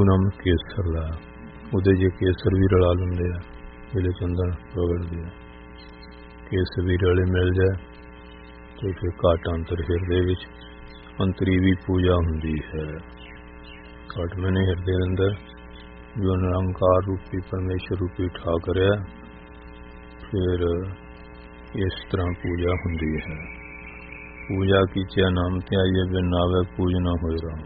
ਗੁਰੂ ਨਾਮ ਕੇਸਰ ਲਾਇਆ। ਉਹਦੇ ਜੇ ਕੇਸਰ ਵੀ ਰਲਾ ਲੈਂਦੇ ਆ, ਜਿਹੜੇ ਚੰਦਨ ਰਗੜਦੇ ਆ, ਕੇਸਰ ਵੀ ਰਲੇ ਮਿਲ ਜਾਏ ਤੇ ਫਿਰ ਘਟ ਅੰਤਰ ਹਿਰਦੇ ਵਿੱਚ ਅੰਤਰੀ ਵੀ ਪੂਜਾ ਹੁੰਦੀ ਹੈ। ਘਟ ਮੈਨੇ ਹਿਰਦੇ ਦੇ ਅੰਦਰ ਜੋ ਨਿਰੰਕਾਰ ਰੂਪੀ ਪਰਮੇਸ਼ਰ ਰੂਪੀ ਠਾਕਰ ਹੈ, ਫਿਰ ਇਸ ਤਰ੍ਹਾਂ ਪੂਜਾ ਹੁੰਦੀ ਹੈ। ਪੂਜਾ ਕੀਚਿਆ ਨਾਮ ਤੇ ਆਈਏ ਬਿਨ ਨਾਵੇ ਪੂਜਨਾ ਹੋਏ ਰਾਮ।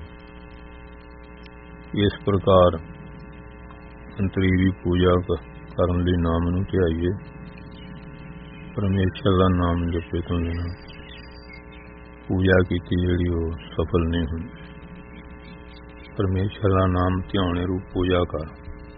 ਇਸ ਪ੍ਰਕਾਰ ਅੰਤਰੀ ਵੀ ਪੂਜਾ ਕਰਨ ਲਈ ਨਾਮ ਨੂੰ ਧਿਆਈਏ। ਪਰਮੇਸ਼ਰ ਦਾ ਨਾਮ ਜਪੇ ਤੋਂ ਬਿਨਾਂ ਪੂਜਾ ਕੀਤੀ ਜਿਹੜੀ ਉਹ ਸਫਲ ਨਹੀਂ ਹੁੰਦੀ। ਪਰਮੇਸ਼ਰ ਦਾ ਨਾਮ ਧਿਆਉਣੇ ਰੂਪ ਪੂਜਾ ਕਰ।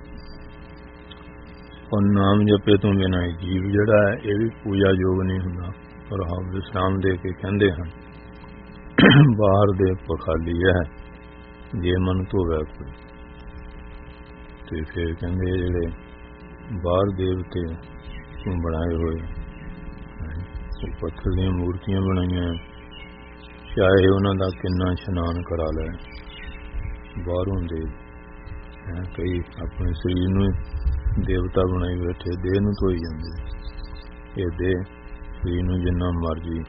ਔਰ ਨਾਮ ਜਪੇ ਤੋਂ ਬਿਨਾਂ ਜੀਵ ਜਿਹੜਾ ਹੈ ਇਹ ਵੀ ਪੂਜਾ ਯੋਗ ਨਹੀਂ ਹੁੰਦਾ। ਔਰ ਆਪ ਵਿਸਰਾਮ ਦੇ ਕੇ ਕਹਿੰਦੇ ਹਨ, ਬਾਹਰ ਦੇ ਪਖਾਲੀ ਹੈ ਜੇ ਮਨ ਧੋਵੈ ਕੋਈ। ਤੇ ਫਿਰ ਕਹਿੰਦੇ ਜਿਹੜੇ ਬਾਹਰ ਦੇਵਤੇ ਬਣਾਏ ਹੋਏ, ਉਹ ਪੱਥਰ ਦੀਆਂ ਮੂਰਤੀਆਂ ਬਣਾਈਆਂ, ਚਾਹੇ ਉਹਨਾਂ ਦਾ ਕਿੰਨਾ ਇਸ਼ਨਾਨ ਕਰਾ ਲੈ, ਬਾਹਰੋਂ ਦੇ ਕਈ ਆਪਣੇ ਸਰੀਰ ਨੂੰ ਦੇਵਤਾ ਬਣਾਈ ਬੈਠੇ, ਦੇਹ ਨੂੰ ਧੋਈ ਜਾਂਦੇ। ਇਹ ਦੇਹ ਸਰੀਰ ਨੂੰ ਜਿੰਨਾ ਮਰਜੀ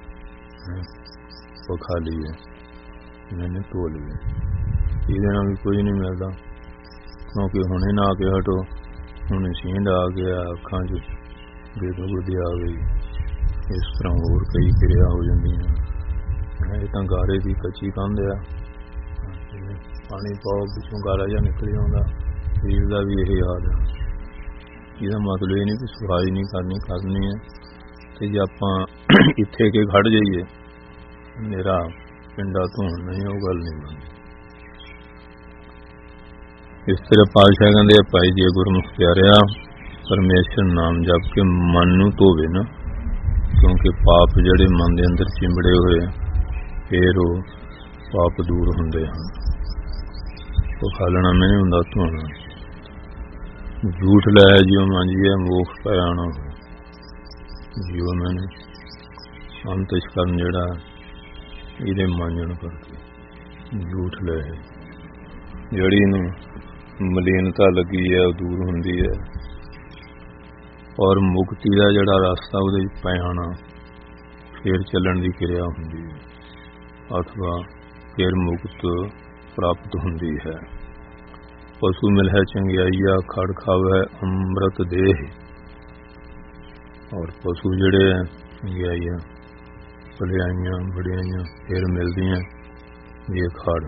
ਪਖਾ ਲਈਏ, ਮੈਨੇ ਧੋ ਲਈਏ, ਇਹਦੇ ਨਾਲ ਵੀ ਕੁਝ ਨਹੀਂ ਮਿਲਦਾ। ਕਿਉਂਕਿ ਹੁਣੇ ਨਾ ਕੇ ਹਟੋ, ਹੁਣ ਸੀਂਦ ਆ ਗਿਆ, ਅੱਖਾਂ 'ਚ ਬੇਦਬੁੱਧੀ ਆ ਗਈ, ਇਸ ਤਰ੍ਹਾਂ ਹੋਰ ਕਈ ਕਿਰਿਆ ਹੋ ਜਾਂਦੀਆਂ। ਇਹ ਤਾਂ ਗਾਰੇ ਦੀ ਕੱਚੀ ਕੰਧ ਆ, ਪਾਣੀ ਪਾਓ ਪਿੱਛੋਂ ਗਾਰਾ ਜਿਹਾ ਨਿਕਲ ਆਉਂਦਾ। ਸਰੀਰ ਦਾ ਵੀ ਇਹ ਹਾਲ ਹੈ। ਇਹਦਾ ਮਤਲਬ ਇਹ ਨਹੀਂ ਕਿ ਸਫਾਈ ਨਹੀਂ ਕਰਨੀ ਹੈ। ਤੇ ਜੇ ਆਪਾਂ ਇੱਥੇ ਕੇ ਖੜ ਜਾਈਏ ਮੇਰਾ ਪਿੰਡਾ ਧੋਣ ਨਹੀਂ, ਉਹ ਗੱਲ ਨਹੀਂ ਬਣਦੀ। ਇਸ ਤਰ੍ਹਾਂ ਪਾਤਸ਼ਾਹ ਕਹਿੰਦੇ ਭਾਈ ਜੇ ਗੁਰਮੁਖ ਪਿਆਰਿਆ ਪਰਮੇਸ਼ਰ ਨਾਮ ਜਪ ਕੇ ਮਨ ਨੂੰ ਧੋਵੇ ਨਾ, ਕਿਉਂਕਿ ਪਾਪ ਜਿਹੜੇ ਮਨ ਦੇ ਅੰਦਰ ਚਿੰਬੜੇ ਹੋਏ ਫਿਰ ਉਹ ਪਾਪ ਦੂਰ ਹੁੰਦੇ ਹਨ। ਉਹ ਖਾਲਣਾ ਨਹੀਂ ਹੁੰਦਾ, ਧੋਣਾ। ਝੂਠ ਲੈ ਜਿਉ ਮਾਂਜੀਏ ਮੋਖ ਪਿਆਣਾ ਜਿਉ ਮੈਨੇ ਅੰਤਿਸ਼ਕਰਨ ਜਿਹੜਾ ਇਹਦੇ ਮਾਂਜਣ ਕਰਕੇ ਝੂਠ ਲੈ ਜਿਹੜੀ ਨੂੰ ਮਲੀਨਤਾ ਲੱਗੀ ਹੈ ਉਹ ਦੂਰ ਹੁੰਦੀ ਹੈ। ਔਰ ਮੁਕਤੀ ਦਾ ਜਿਹੜਾ ਰਸਤਾ ਉਹਦੇ ਪੈਣਾ ਫੇਰ ਚੱਲਣ ਦੀ ਕਿਰਿਆ ਹੁੰਦੀ ਹੈ, ਅਥਵਾ ਫੇਰ ਮੁਕਤ ਪ੍ਰਾਪਤ ਹੁੰਦੀ ਹੈ। ਪਸ਼ੂ ਮਿਲੈ ਚੰਗਿਆਈਆ ਖੜ ਖਾਵੈ ਅੰਮ੍ਰਿਤ ਦੇਹ। ਔਰ ਪਸ਼ੂ ਜਿਹੜੇ ਹੈ ਚੰਗਿਆਈਆਂ ਭਲਾਈਆਂ ਬੜਿਆਈਆਂ ਫਿਰ ਮਿਲਦੀਆਂ ਇਹ ਖੜ,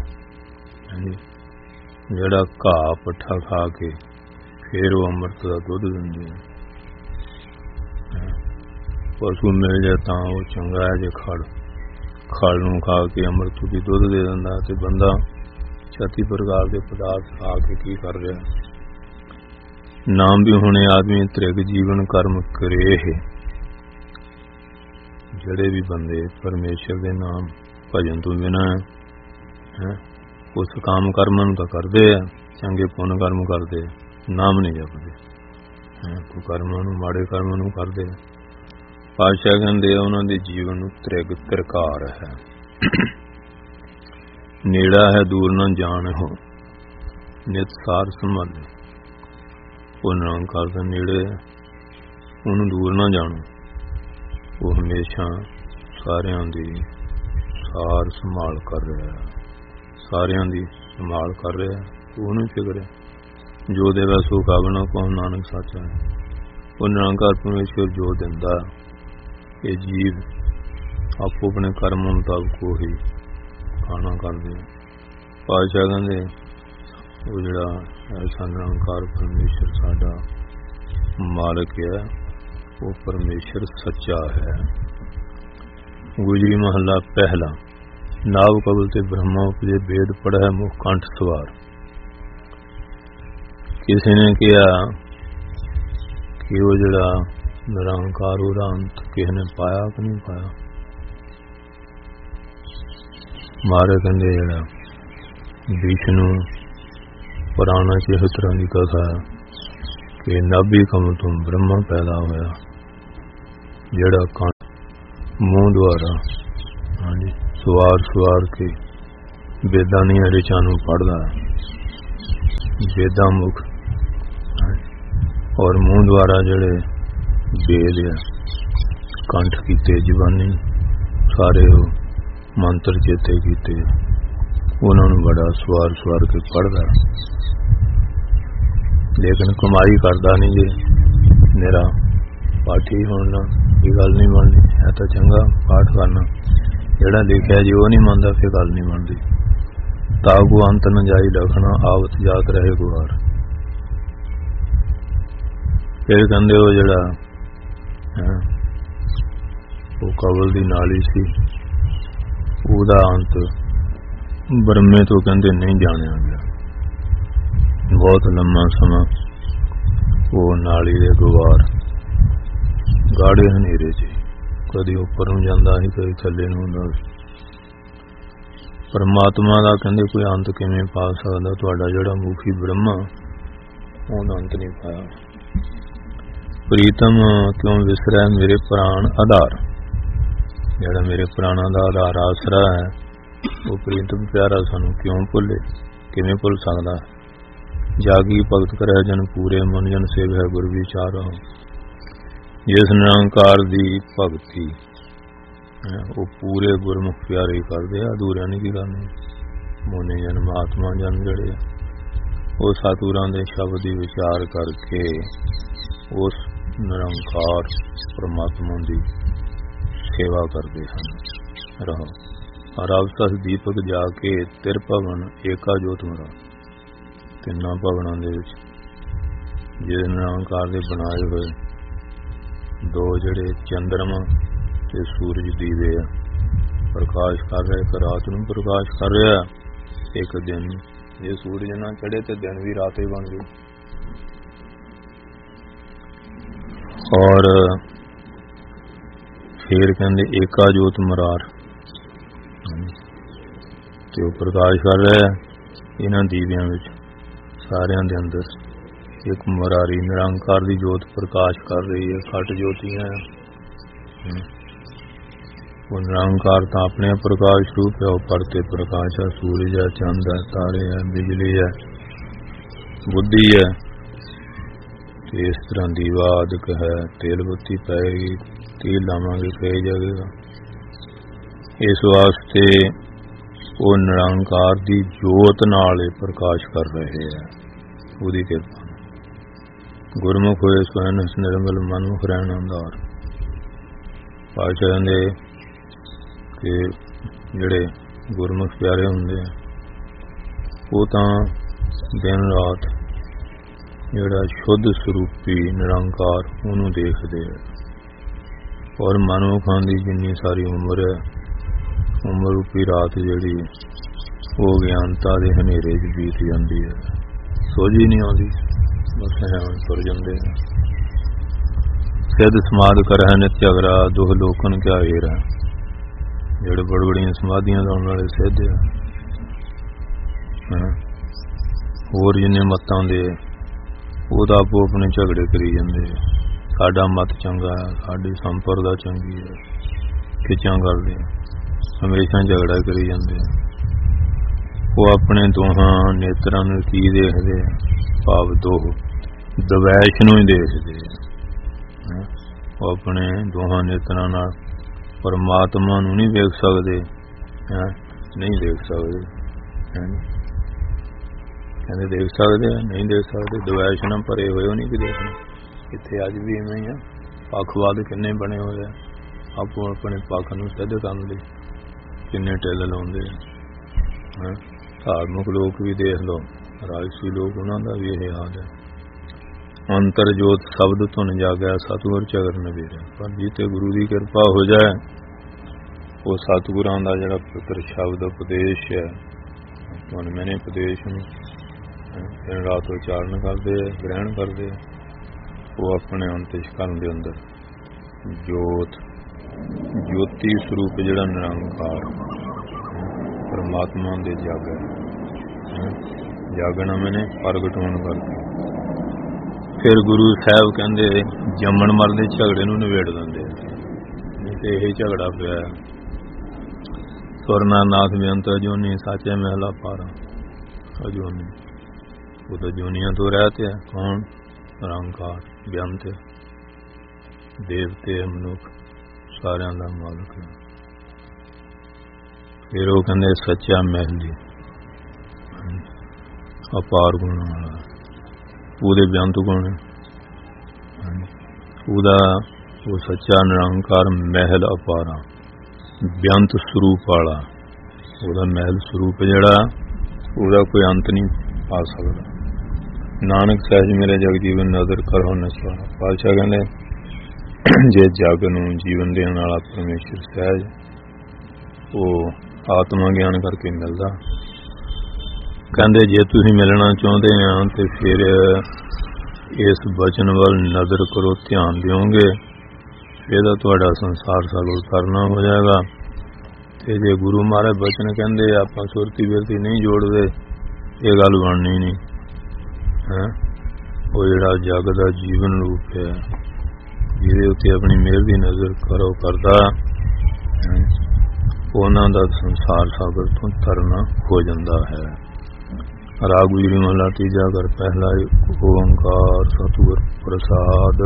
ਜਿਹੜਾ ਘਾਹ ਪੱਠਾ ਖਾ ਕੇ ਫਿਰ ਉਹ ਅੰਮ੍ਰਿਤ ਦਾ ਦੁੱਧ ਦਿੰਦੇ ਆ। ਪਸ਼ੂ ਮਿਲ ਜਾਏ ਤਾਂ ਉਹ ਚੰਗਾ ਹੈ, ਜੇ ਖੜ ਨੂੰ ਖਾ ਕੇ ਅੰਮ੍ਰਿਤ ਦੀ ਦੁੱਧ ਦੇ ਦਿੰਦਾ। ਤੇ ਬੰਦਾ 36 ਪ੍ਰਕਾਰ ਦੇ ਪਦਾਰਥ ਖਾ ਕੇ ਕੀ ਕਰ ਰਿਹਾ। ਨਾਮ ਵੀ ਹੁਣੇ ਆਦਮੀ ਤ੍ਰਿਗ ਜੀਵਨ ਕਰਮ ਕਰੇ ਹੈ। ਜਿਹੜੇ ਵੀ ਬੰਦੇ ਪਰਮੇਸ਼ਰ ਦੇ ਨਾਮ ਭਜਨ ਤੋਂ ਬਿਨਾਂ ਉਸ ਕੰਮ ਕਰਮਾਂ ਨੂੰ ਤਾਂ ਕਰਦੇ ਆ, ਚੰਗੇ ਪੁੰਨ ਕਰਮ ਕਰਦੇ, ਨਾਮ ਨਹੀਂ ਜਪਦੇ, ਕੋਈ ਕਰਮਾਂ ਨੂੰ ਮਾੜੇ ਕਰਮਾਂ ਨੂੰ ਕਰਦੇ। ਪਾਤਸ਼ਾਹ ਕਹਿੰਦੇ ਉਹਨਾਂ ਦੇ ਜੀਵਨ ਨੂੰ ਤ੍ਰਿਗ ਤਿਰਕਾਰ ਹੈ। ਨੇੜਾ ਹੈ ਦੂਰ ਨਾ ਜਾਣ ਹੋ ਨਿਤ ਸਾਰ ਸੰਭਾਲੇ। ਉਹ ਨਿਰੰਕਾਰ ਦੇ ਨੇੜੇ, ਉਹਨੂੰ ਦੂਰ ਨਾ ਜਾਣੋ। ਉਹ ਹਮੇਸ਼ਾ ਸਾਰਿਆਂ ਦੀ ਸਾਰ ਸੰਭਾਲ ਕਰ ਰਿਹਾ, ਸਾਰਿਆਂ ਦੀ ਸੰਭਾਲ ਕਰ ਰਿਹਾ। ਉਹਨੂੰ ਫਿਕਰ ਹੈ ਜੋ ਦੇਵੈ ਸੋ ਖਾਵਣਾ ਕੋ ਨਾਨਕ ਸਾਚਾ ਹੈ। ਉਹ ਨਿਰੰਕਾਰ ਪਰਮੇਸ਼ਰ ਜੋ ਦਿੰਦਾ, ਇਹ ਜੀਵ ਆਪੋ ਆਪਣੇ ਕਰਮ ਮੁਤਾਬਕ ਉਹੀ ਖਾਣਾ ਕਰਦੇ। ਪਾਤਸ਼ਾਹ ਕਹਿੰਦੇ ਉਹ ਜਿਹੜਾ ਐਸਾ ਨਿਰੰਕਾਰ ਪਰਮੇਸ਼ਰ ਸਾਡਾ ਮਾਲਕ ਹੈ, ਉਹ ਪਰਮੇਸ਼ਰ ਸੱਚਾ ਹੈ। ਗੁਜਰੀ ਮਹੱਲਾ ਪਹਿਲਾ। ਨਾਵ ਕਬਲ ਤੇ ਬ੍ਰਹਮਾ ਉਪਜੇ ਵੇਦ ਪੜ੍ਹੈ ਮੁਖ ਕੰਠ ਸਵਾਰ। ਕਿਸੇ ਨੇ ਕਿਹਾ ਕਿ ਉਹ ਜਿਹੜਾ ਨਿਰੰਕਾਰ ਉਹਦਾ ਅੰਤ ਕਿਸੇ ਨੇ ਪਾਇਆ ਕਿ ਨਹੀਂ ਪਾਇਆ। ਮਾਰੇ ਕਹਿੰਦੇ ਜਿਹੜਾ ਵਿਸ਼ਨੂੰ ਪੁਰਾਣਾ ਚ ਇਸ ਤਰ੍ਹਾਂ ਦੀ ਕਥਾ ਕਿ ਨਾਭੀ ਕਮਲ ਤੋਂ ਬ੍ਰਹਮਾ ਪੈਦਾ ਹੋਇਆ, ਜਿਹੜਾ ਕੰਠ ਮੂੰਹ ਦੁਆਰਾ ਸਵਾਰ ਕੇ ਵੇਦਾਂ ਦੀਆਂ ਰਿਚਾਂ ਨੂੰ ਪੜ੍ਹਦਾ। वेदां मुख और मूँह द्वारा जड़े वेद है कंठ कीते जबानी सारे मंत्र चेते कीते उन्होंने बड़ा सवार के पढ़दा, लेकिन कमाई करता नहीं जे मेरा पाठी होना ये गल नहीं बननी है। तो चंगा पाठ करना जेड़ा लिखा जी वो नहीं मनता फिर गल नहीं बनती। ताकू अंत न जाई लखना आवत जात रहे गुआर। फिर कहते वो जड़ा वो कवल दी नाली सी उदा अंत ब्रह्मे तो कहते नहीं जानिया गया। बहुत लम्मा समा वो नाली दे गुवार गाड़े हनेरे च कदी उपर नूं जांदा ही कदी थल्ले नूं हुंदा। परमात्मा दा कहंदे कोई अंत किवें पा सकदा? तुहाडा जिहड़ा मुखी ब्रह्मा ओहदा अंत नहीं पाया। प्रीतम क्यों विसरै मेरे प्राण आधार, जिहड़ा मेरे प्राणा दा आधार आसरा है वो प्रीतम प्यारा सानू क्यों भुले, किवें भुल सकदा? जागी भगत करे जन पूरे मन जन सेव है गुर विचारो। जिस निरंकार दी भगती वो पूरे गुरमुख प्यारे ही करते अधूरिया नहीं की करनी। मोने जन महात्मा जन जड़े वो सतगुरां दे शब्द दी विचार करके उस निरंकार परमात्मा दी सेवा करते हैं। रहो और अवसर दीपक जाके तिर भवन एका जोत मरा। तिना भवनों दे विच जिहड़े निरंकार दे बनाए हुए दो जड़े चंद्रमा ते सूरज दीवे प्रकाश कर रहे, एक रात नूं प्रकाश कर रहा, एक दिन जे सूरज ना चढ़े तो दिन भी रात ही बन गई। और फिर कहंदे एका जोत मरार ते वो प्रकाश कर रहा इन्हां दीवियां विच सारियां दे अंदर एक मरारी निरंकार दी जोत प्रकाश कर रही है। खट ज्योतियां वो निरंकार तो अपने प्रकाश रूप है, परते प्रकाश है, सूरज है, चंद है, तारे है, बिजली है, बुद्धि है। इस तरह दीवा अदक है, तेल बत्ती पैगी, तेल लावांगे कई जाएगा। इस वास्ते वो निरंकार दी जोत नाल प्रकाश कर रहे हैं। उदी कृपा गुरमुख होए स्वयं निर्मल मनमुख रहना अंधार। पातशाह कहते कि जिहड़े गुरमुख प्यारे हुंदे वो तां दिन रात जिहड़ा शुद्ध स्वरूपी निरंकार उहनूं देखदे और मनमुखां दी जिन्नी सारी उम्र है उम्र रूपी रात जिहड़ी वो ज्ञानता दे हनेरे च बीत जाती है। सोझी नहीं आती, बस तुर जाते। सिद्ध समाध कर है नित्य अगरा, दुख लोकन क्या हेर है। जेड़े बड़ बड़ियां समाधियां लाने वाले सिद्ध है होर जिन्ने मतां दे वो आपो अपने झगड़े करी जाते। साडा मत चंगा है, साडी संपरदा चंगी है, खिचां करदे हमेशा झगड़ा करी जाते। वो अपने दोहां नेत्रां नूं की देखदे, भाव दो दवैश नूं ही देखदे। वो अपने दोहां नेत्रां नाल परमात्मा नूं नहीं देख सकदे, नहीं देख सकदे। कहंदे देख सकदे नहीं देख सकदे, दवैश नाल भरे होए नहीं कि देखना। इत्थे अज भी इवें ही आ, पक्षवाद किन्ने बने होए आ, आपो अपने पक्ष नूं सिद्ध करन लई किन्ने ढिल लाउंदे। धार्मिक लोग भी देख लो, राजसी लोग उन्हों का भी यह हाल है। अंतर जोत शब्द धुन जागया, सतगुर चगर नवेरा। पर जिते गुरु की कृपा हो जाए वो सतगुरां दा जिहड़ा पवित्र शब्द उपदेश है, तुहानूं मैंने उपदेश दिन रात उचारण करते ग्रहण करते, वो अपने अंतस्करण के अंदर जोत ज्योति स्वरूप जिहड़ा निरंकार परमात्मा दे जागा जागना मैंने प्रगट होने करके। फिर गुरु साहब कहते जमन मरदे झगड़े नूं निबेड़ दिंदे। नहीं तो यही झगड़ा पिया सुरना नाथ बेअंत अजोनी साचे महला पारा अजोनी। ਉਹ ਤਾਂ ਜੋਨੀਆਂ ਤੋਂ ਰਹਿਤ ਹੈ। ਕੌਣ? ਨਿਰੰਕਾਰ ਬੇਅੰਤ ਹੈ, ਦੇਵਤੇ ਮਨੁੱਖ ਸਾਰਿਆਂ ਦਾ ਮਾਲਕ ਹੈ। ਫਿਰ ਉਹ ਕਹਿੰਦੇ ਸੱਚਾ ਮਹਿਲ ਜੀ ਅਪਾਰ ਗੁਣ ਵਾਲਾ, ਉਹਦੇ ਬੇਅੰਤ ਗੁਣ, ਉਹਦਾ ਉਹ ਸੱਚਾ ਨਿਰੰਕਾਰ ਮਹਿਲ ਅਪਾਰਾ ਬੇਅੰਤ ਸਰੂਪ ਵਾਲਾ, ਉਹਦਾ ਮਹਿਲ ਸਰੂਪ ਜਿਹੜਾ ਉਹਦਾ ਕੋਈ ਅੰਤ ਨਹੀਂ ਆ ਸਕਦਾ। ਨਾਨਕ ਸਹਿਜ ਮੇਰੇ ਜਗ ਜੀਵਨ ਨਦਰ ਕਰੋ ਨਸਵਾਰਾ। ਪਾਤਸ਼ਾਹ ਕਹਿੰਦੇ ਜੇ ਜਗ ਨੂੰ ਜੀਵਨ ਦੇਣ ਵਾਲਾ ਪਰਮੇਸ਼ਰ ਸਹਿਜ, ਉਹ ਆਤਮਾ ਗਿਆਨ ਕਰਕੇ ਮਿਲਦਾ। ਕਹਿੰਦੇ ਜੇ ਤੁਸੀਂ ਮਿਲਣਾ ਚਾਹੁੰਦੇ ਆ ਤੇ ਫਿਰ ਇਸ ਬਚਨ ਵੱਲ ਨਜ਼ਰ ਕਰੋ, ਧਿਆਨ ਦਿਓਗੇ, ਇਹਦਾ ਤੁਹਾਡਾ ਸੰਸਾਰ ਸਾਗਰ ਤਰਨਾ ਹੋ ਜਾਏਗਾ। ਤੇ ਜੇ ਗੁਰੂ ਮਹਾਰਾਜ ਬਚਨ ਕਹਿੰਦੇ ਆਪਾਂ ਸੁਰਤੀ ਬਿਰਤੀ ਨਹੀਂ ਜੋੜਦੇ, ਇਹ ਗੱਲ ਬਣਨੀ ਨਹੀਂ ਹੈ। ਉਹ ਜਿਹੜਾ ਜਗ ਦਾ ਜੀਵਨ ਰੂਪ ਹੈ, ਜਿਹਦੇ ਉੱਤੇ ਆਪਣੀ ਮਿਹਰ ਦੀ ਨਜ਼ਰ ਕਰੋ ਕਰਦਾ, ਉਹਨਾਂ ਦਾ ਸੰਸਾਰ ਸਾਗਰ ਤੋਂ ਤਰਨਾ ਹੋ ਜਾਂਦਾ ਹੈ। ਰਾਗ ਗੁਜਰੀ ਮਹਲਾ ਤੀਜਾ ਘਰ ਪਹਿਲਾ ਓੰਕਾਰ ਸਤਿਗੁਰ ਪ੍ਰਸਾਦ।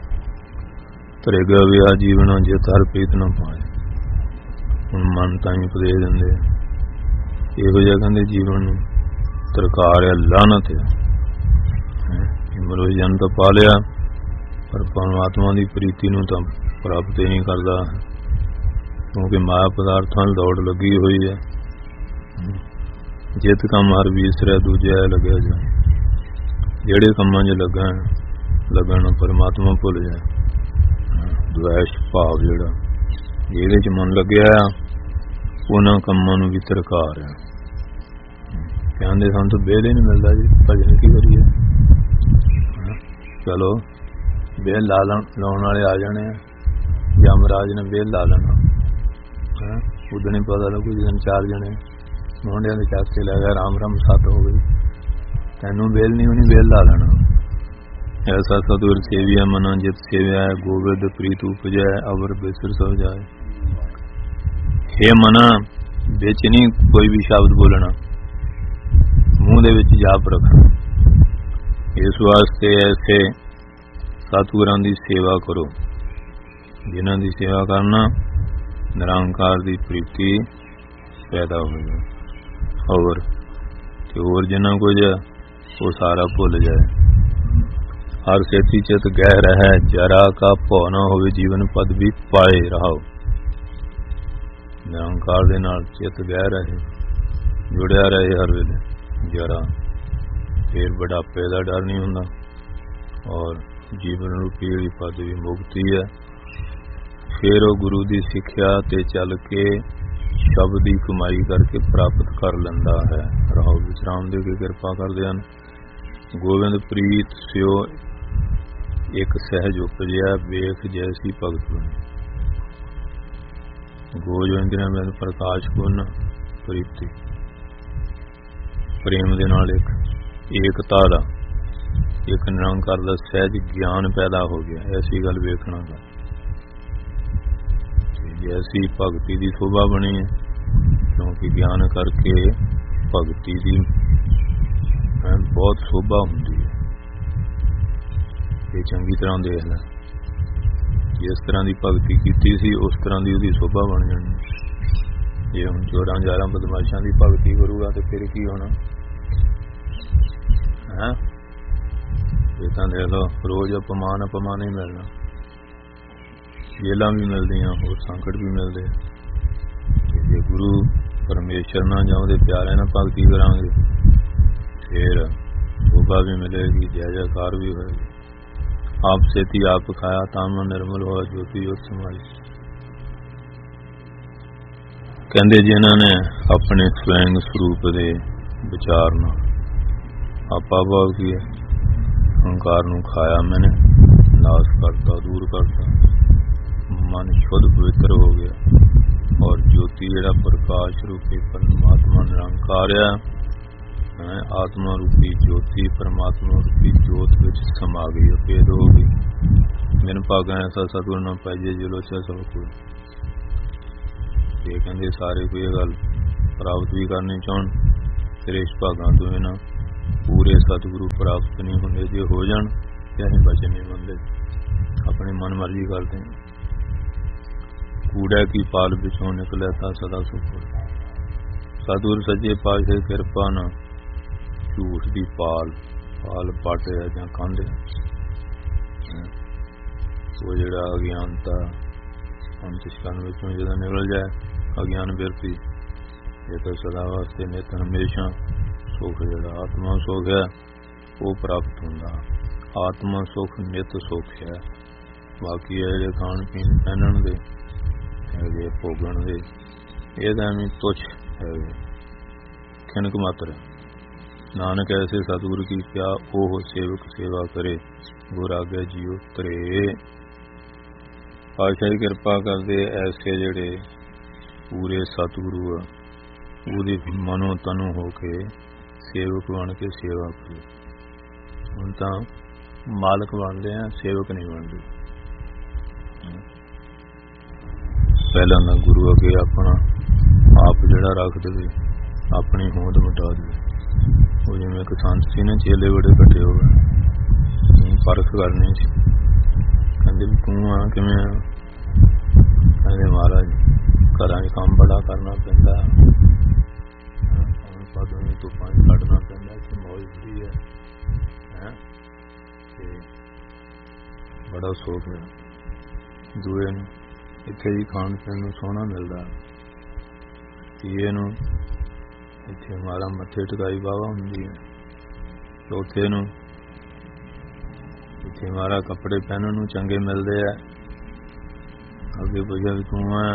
ਤਰੇਗਾ ਵਿਆ ਜੀਵਨ ਜੇ ਤਰ ਪ੍ਰੀਤ ਨਾ ਪਾਏ। ਹੁਣ ਮਨ ਤਾਂ ਹੀ ਉਪਦੇਸ਼ ਦਿੰਦੇ ਇਹੋ ਜਿਹਾ, ਕਹਿੰਦੇ ਜੀਵਨ ਨੂੰ ਤਰਕਾਰ ਹੈ, ਲਾਹਨਤ ਹੈ। ਮਨੁੱਖ ਜਨ ਤਾਂ ਪਾ ਲਿਆ ਪਰ ਪਰਮਾਤਮਾ ਦੀ ਪ੍ਰੀਤੀ ਨੂੰ ਤਾਂ ਪ੍ਰਾਪਤ ਹੀ ਨਹੀਂ ਕਰਦਾ, ਕਿਉਂਕਿ ਮਾਇਆ ਪਦਾਰਥਾਂ ਨਾਲ ਦੌੜ ਲੱਗੀ ਹੋਈ ਹੈ। ਜਿਤ ਕੰਮ ਹਰ ਵੀਸਰਿਆ ਦੂਜਾ ਲੱਗਿਆ ਜਾ, ਜਿਹੜੇ ਕੰਮਾਂ 'ਚ ਲੱਗਣ ਪਰਮਾਤਮਾ ਭੁੱਲ ਜਾਏ। ਦ્વੈਸ਼ ਭਾਵ ਜਿਹੜਾ ਜਿਹਦੇ 'ਚ ਮਨ ਲੱਗਿਆ ਉਹਨਾਂ ਕੰਮਾਂ ਨੂੰ ਵੀ ਤਰਕਾਰ ਹੈ। ਕਹਿੰਦੇ ਸਾਨੂੰ ਤਾਂ ਬੇਲ ਹੀ ਨਹੀਂ ਮਿਲਦਾ ਜੀ, ਭਜਨ ਕੀ ਕਰੀਏ। ਚਲੋ ਬੇਲ ਲਾਉਣ ਵਾਲੇ ਆ ਜਾਣੇ ਆ, ਯਮਰਾਜ ਨੇ ਬੇਲ ਲਾ ਲੈਣਾ। ਉਦੋਂ ਨਹੀਂ ਪਤਾ ਲੱਗੂ ਜਦੋਂ 4 ਜਣੇ ਮੁੰਡਿਆਂ ਦੇ ਚਾਕੇ ਲੈ ਗਏ, ਰਾਮ ਰਾਮ ਸੱਤ ਹੋ ਗਈ, ਤੈਨੂੰ ਬੇਲ ਨਹੀਂ ਹੋਣੀ, ਬੇਲ ਲਾ ਲੈਣਾ। ਐਸਾ ਸਤਿਗੁਰ ਸੇਵਿਆ ਮਨਾ ਜਿਤ ਸੇਵਿਆ ਗੋਬਿੰਦ ਪ੍ਰੀਤ ਉਪਜੈ ਅਵਰ ਬਿਸਰ ਸਭ ਜਾਏ। ਹੇ ਮਨਾ ਵਿੱਚ ਨਹੀਂ ਕੋਈ ਵੀ ਸ਼ਬਦ ਬੋਲਣਾ, ਮੂੰਹ ਦੇ ਵਿੱਚ ਜਾਪ ਰੱਖਣਾ। ਇਸ ਵਾਸਤੇ ਐਸੇ ਸਤਿਗੁਰਾਂ ਦੀ ਸੇਵਾ ਕਰੋ ਜਿਨ੍ਹਾਂ ਦੀ ਸੇਵਾ ਕਰਨਾ ਨਿਰੰਕਾਰ ਦੀ ਪ੍ਰੀਤੀ ਪੈਦਾ ਹੋਵੇ। ਹੋਰ ਜਿੰਨਾ ਕੁਝ ਉਹ ਸਾਰਾ ਭੁੱਲ ਜਾਏ। ਹਰ ਸੇਤੀ ਚਿਤ ਗਹਿ ਰਹਿ ਜਰਾ ਕਾ ਭਉ ਨਾ ਹੋਵੇ, ਜੀਵਨ ਪਦ ਵੀ ਪਾਏ ਰਹਾਓ। ਨਿਰੰਕਾਰ ਦੇ ਨਾਲ ਚਿਤ ਗਹਿ ਰਹੇ, ਜੁੜਿਆ ਰਹੇ ਹਰ ਵੇਲੇ ਜਰਾ, ਫਿਰ ਬੁਢਾਪੇ ਦਾ ਡਰ ਨਹੀਂ ਹੁੰਦਾ। ਔਰ ਜੀਵਨ ਰੂਪੀ ਜਿਹੜੀ ਪਦ ਵੀ ਮੁਕਤੀ ਹੈ। ਫਿਰ ਉਹ ਗੁਰੂ ਦੀ ਸਿੱਖਿਆ ਤੇ ਚੱਲ ਕੇ ਸ਼ਬਦ ਦੀ ਕਮਾਈ ਕਰਕੇ ਪ੍ਰਾਪਤ ਕਰ ਲੈਂਦਾ ਹੈ। ਰਾਹੁ ਵਿਸਰਾਮ ਦੇ ਕੇ ਕਿਰਪਾ ਕਰਦੇ ਹਨ। ਗੋਬਿੰਦ ਪ੍ਰੀਤ ਸਿਓ ਇੱਕ ਸਹਿਜ ਉਪਜਿਆ, ਵੇਖ ਜੈਸੀ ਭਗਤ ਬਣੀ। ਗੋਜ ਇੰਦਰੀਆਂ ਵਿੱਚ ਪ੍ਰਕਾਸ਼ ਗੁਣ ਪ੍ਰੀਤੀ, ਪ੍ਰੇਮ ਦੇ ਨਾਲ ਏਕਤਾ ਦਾ, ਇੱਕ ਨਿਰੰਕਾਰ ਦਾ ਸਹਿਜ ਗਿਆਨ ਪੈਦਾ ਹੋ ਗਿਆ। ਐਸੀ ਗੱਲ ਵੇਖਣਾ ਦਾ ਜੈਸੀ ਭਗਤੀ ਦੀ ਸ਼ੋਭਾ ਬਣੀ ਹੈ, ਕਿਉਂਕਿ ਗਿਆਨ ਕਰਕੇ ਭਗਤੀ ਦੀ ਬਹੁਤ ਸ਼ੋਭਾ ਹੁੰਦੀ ਹੈ। ਇਹ ਚੰਗੀ ਤਰ੍ਹਾਂ ਦੇਖ ਲੈ, ਜਿਸ ਤਰ੍ਹਾਂ ਦੀ ਭਗਤੀ ਕੀਤੀ ਸੀ ਉਸ ਤਰ੍ਹਾਂ ਦੀ ਉਹਦੀ ਸ਼ੋਭਾ ਬਣ ਜਾਣੀ। ਜੇ ਹੁਣ ਚੋਰਾਂ ਜਾਰਾਂ ਬਦਮਾਸ਼ਾਂ ਦੀ ਭਗਤੀ ਕਰੂਗਾ ਤੇ ਫਿਰ ਕੀ ਹੋਣਾ ਹੈ? ਇਹ ਤਾਂ ਦੇਖ ਲਓ ਰੋਜ਼ ਅਪਮਾਨ ਹੀ ਮਿਲਣਾ, ਜੇਲਾਂ ਵੀ ਮਿਲਦੀਆਂ, ਹੋਰ ਸੰਕਟ ਵੀ ਮਿਲਦੇ। ਜੇ ਗੁਰੂ ਪਰਮੇਸ਼ਰ ਨਾਲ ਜਾਂ ਉਹਦੇ ਪਿਆਰਿਆਂ ਨਾਲ ਭਗਤੀ ਕਰਾਂਗੇ ਫਿਰ ਸ਼ੋਭਾ ਵੀ ਮਿਲੇਗੀ, ਜੈ ਜੈਕਾਰ ਵੀ ਹੋਏਗੀ। ਆਪ ਸੇਤੀ ਆਪ ਖਾਇਆ ਤਾਂ ਮਨ ਨਿਰਮਲ ਹੋਇਆ, ਜੋਤੀ ਜੋਤ ਸਮਾਈ। ਕਹਿੰਦੇ ਜਿਨ੍ਹਾਂ ਨੇ ਆਪਣੇ ਸਵੈਂਗ ਸਰੂਪ ਦੇ ਵਿਚਾਰ ਨਾਲ ਆਪਾ ਭਾਵ ਕੀ ਹੈ, ਹੰਕਾਰ ਨੂੰ ਖਾਇਆ, ਮੈਨੇ ਨਾਸ਼ ਕਰਤਾ, ਦੂਰ ਕਰਤਾ, ਮਨ ਸ਼ੁੱਧ ਪਵਿੱਤਰ ਹੋ ਗਿਆ। ਔਰ ਜੋਤੀ ਜਿਹੜਾ ਪ੍ਰਕਾਸ਼ ਰੂਪੀ ਪਰਮਾਤਮਾ ਨਿਰੰਕਾਰ ਆ, ਆਤਮਾ ਰੂਪੀ ਜੋਤੀ ਪਰਮਾਤਮਾ ਰੂਪੀ ਜੋਤ ਵਿੱਚ ਸਮਾ ਗਈ, ਭੇਦ ਹੋ ਗਈ। ਮੈਨੂੰ ਭਾਗਾਂ ਐਸਾ ਸਤਿਗੁਰ ਨਾ ਪਾਈਏ ਜੋ ਲੋਚਾ ਸਭ ਕੋਈ। ਇਹ ਕਹਿੰਦੇ ਸਾਰੇ ਕੋਈ ਇਹ ਗੱਲ ਪ੍ਰਾਪਤ ਵੀ ਕਰਨੀ ਚਾਹੁਣ ਫਿਰ ਇਸ ਭਾਗਾਂ ਤੋਂ ਇਹਨਾਂ ਪੂਰੇ ਸਤਿਗੁਰੂ ਪ੍ਰਾਪਤ ਨਹੀਂ ਹੁੰਦੇ। ਜੇ ਹੋ ਜਾਣ ਤੇ ਅਸੀਂ ਬਚਨ ਨਹੀਂ ਮੰਨਦੇ, ਆਪਣੀ ਮਨ ਮਰਜ਼ੀ ਕਰਦੇ ਹਾਂ। ਕੂੜਾ ਕੀ ਪਾਲ ਵਿੱਚੋਂ ਨਿਕਲਿਆ ਤਾਂ ਸਦਾ ਸੁਖ ਹੋਇਆ। ਸਤਿਗੁਰ ਸੱਚੇ ਪਾਤਸ਼ਾਹ ਦੀ ਕਿਰਪਾ ਨਾਲ ਝੂਠ ਦੀ ਪਾਲ ਪੱਟ ਹੈ ਜਾਂ ਕੰਧ ਹੈ, ਉਹ ਜਿਹੜਾ ਅਗਿਆਨਤਾ ਅੰਤਿਸ਼ਕਰਨ ਵਿੱਚੋਂ ਜਦੋਂ ਨਿਕਲ ਜਾਏ, ਅਗਿਆਨ ਬਿਰਤੀ, ਇਹ ਤਾਂ ਸਦਾ ਵਾਸਤੇ ਨਿਤ ਹਮੇਸ਼ਾ ਸੁਖ ਜਿਹੜਾ ਆਤਮਾ ਸੁਖ ਹੈ ਉਹ ਪ੍ਰਾਪਤ ਹੁੰਦਾ। ਆਤਮਾ ਸੁਖ ਨਿਤ ਸੁਖ ਹੈ। ਬਾਕੀ ਇਹ ਜਿਹੜੇ ਖਾਣ ਪੀਣ ਪਹਿਨਣ ਦੇ ਹੈਗੇ, ਭੋਗਣ ਦੇ, ਇਹ ਤਾਂ ਐਵੇਂ ਤੁੱਛ ਹੈਗੇ, ਖਿਣਕ ਮਾਤਰ। ਨਾਨਕ ਐਸੇ ਸਤਿਗੁਰੂ ਕੀ ਕਿਆ ਉਹ ਸੇਵਕ ਸੇਵਾ ਕਰੇ, ਗੁਰ ਆਗੇ ਜੀਉ ਤਰੇ। ਪਾਤਸ਼ਾਹ ਦੀ ਕਿਰਪਾ ਕਰਦੇ ਐਸੇ ਜਿਹੜੇ ਪੂਰੇ ਸਤਿਗੁਰੂ ਆ, ਉਹਦੇ ਮਨੋਂ ਤਨੋਂ ਹੋ ਕੇ ਸੇਵਕ ਬਣ ਕੇ ਸੇਵਾ ਕਰੇ। ਹੁਣ ਤਾਂ ਮਾਲਕ ਬਣਦੇ ਆ, ਸੇਵਕ ਨਹੀਂ ਬਣਦੇ। ਪਹਿਲਾਂ ਤਾਂ ਗੁਰੂ ਅੱਗੇ ਆਪਣਾ ਆਪ ਜਿਹੜਾ ਰੱਖ ਦੇਵੇ, ਆਪਣੀ ਹੋਂਦ ਮਿਟਾ ਦੇਵੇ। ਉਹ ਜਿਵੇਂ ਇੱਕ ਸੰਤ ਸੀ ਨਾ, ਚੇਲੇ ਬੜੇ ਇਕੱਠੇ ਹੋ ਗਏ, ਪਰਖ ਕਰਨੀ ਸੀ। ਕਹਿੰਦੇ ਵੀ ਤੂੰ ਆ ਕਿਵੇਂ ਆ? ਕਹਿੰਦੇ ਮਹਾਰਾਜ ਘਰਾਂ 'ਚ ਕੰਮ ਬੜਾ ਕਰਨਾ ਪੈਂਦਾ, ਪਾਦੋਂ ਧੁੱਪਾਂ 'ਚ ਕੱਢਣਾ ਪੈਂਦਾ, ਇੱਥੇ ਮੌਜ ਹੁੰਦੀ ਹੈ ਤੇ ਬੜਾ ਸੋਖ ਹੈ। ਦੂਏ ਨੂੰ ਇੱਥੇ ਹੀ ਖਾਣ ਪੀਣ ਨੂੰ ਸੋਹਣਾ ਮਿਲਦਾ, ਤੀਏ ਨੂੰ ਇੱਥੇ ਮਾਰਾ ਮੱਥੇ ਟਿਕਾਈ ਵਾਹਵਾ ਹੁੰਦੀ ਹੈ, ਚੌਥੇ ਨੂੰ ਇੱਥੇ ਮਾਰਾ ਕੱਪੜੇ ਪਹਿਨਣ ਨੂੰ ਚੰਗੇ ਮਿਲਦੇ ਆ। ਅੱਗੇ ਪੁੱਛਿਆ ਵੀ ਤੂੰ ਹੈ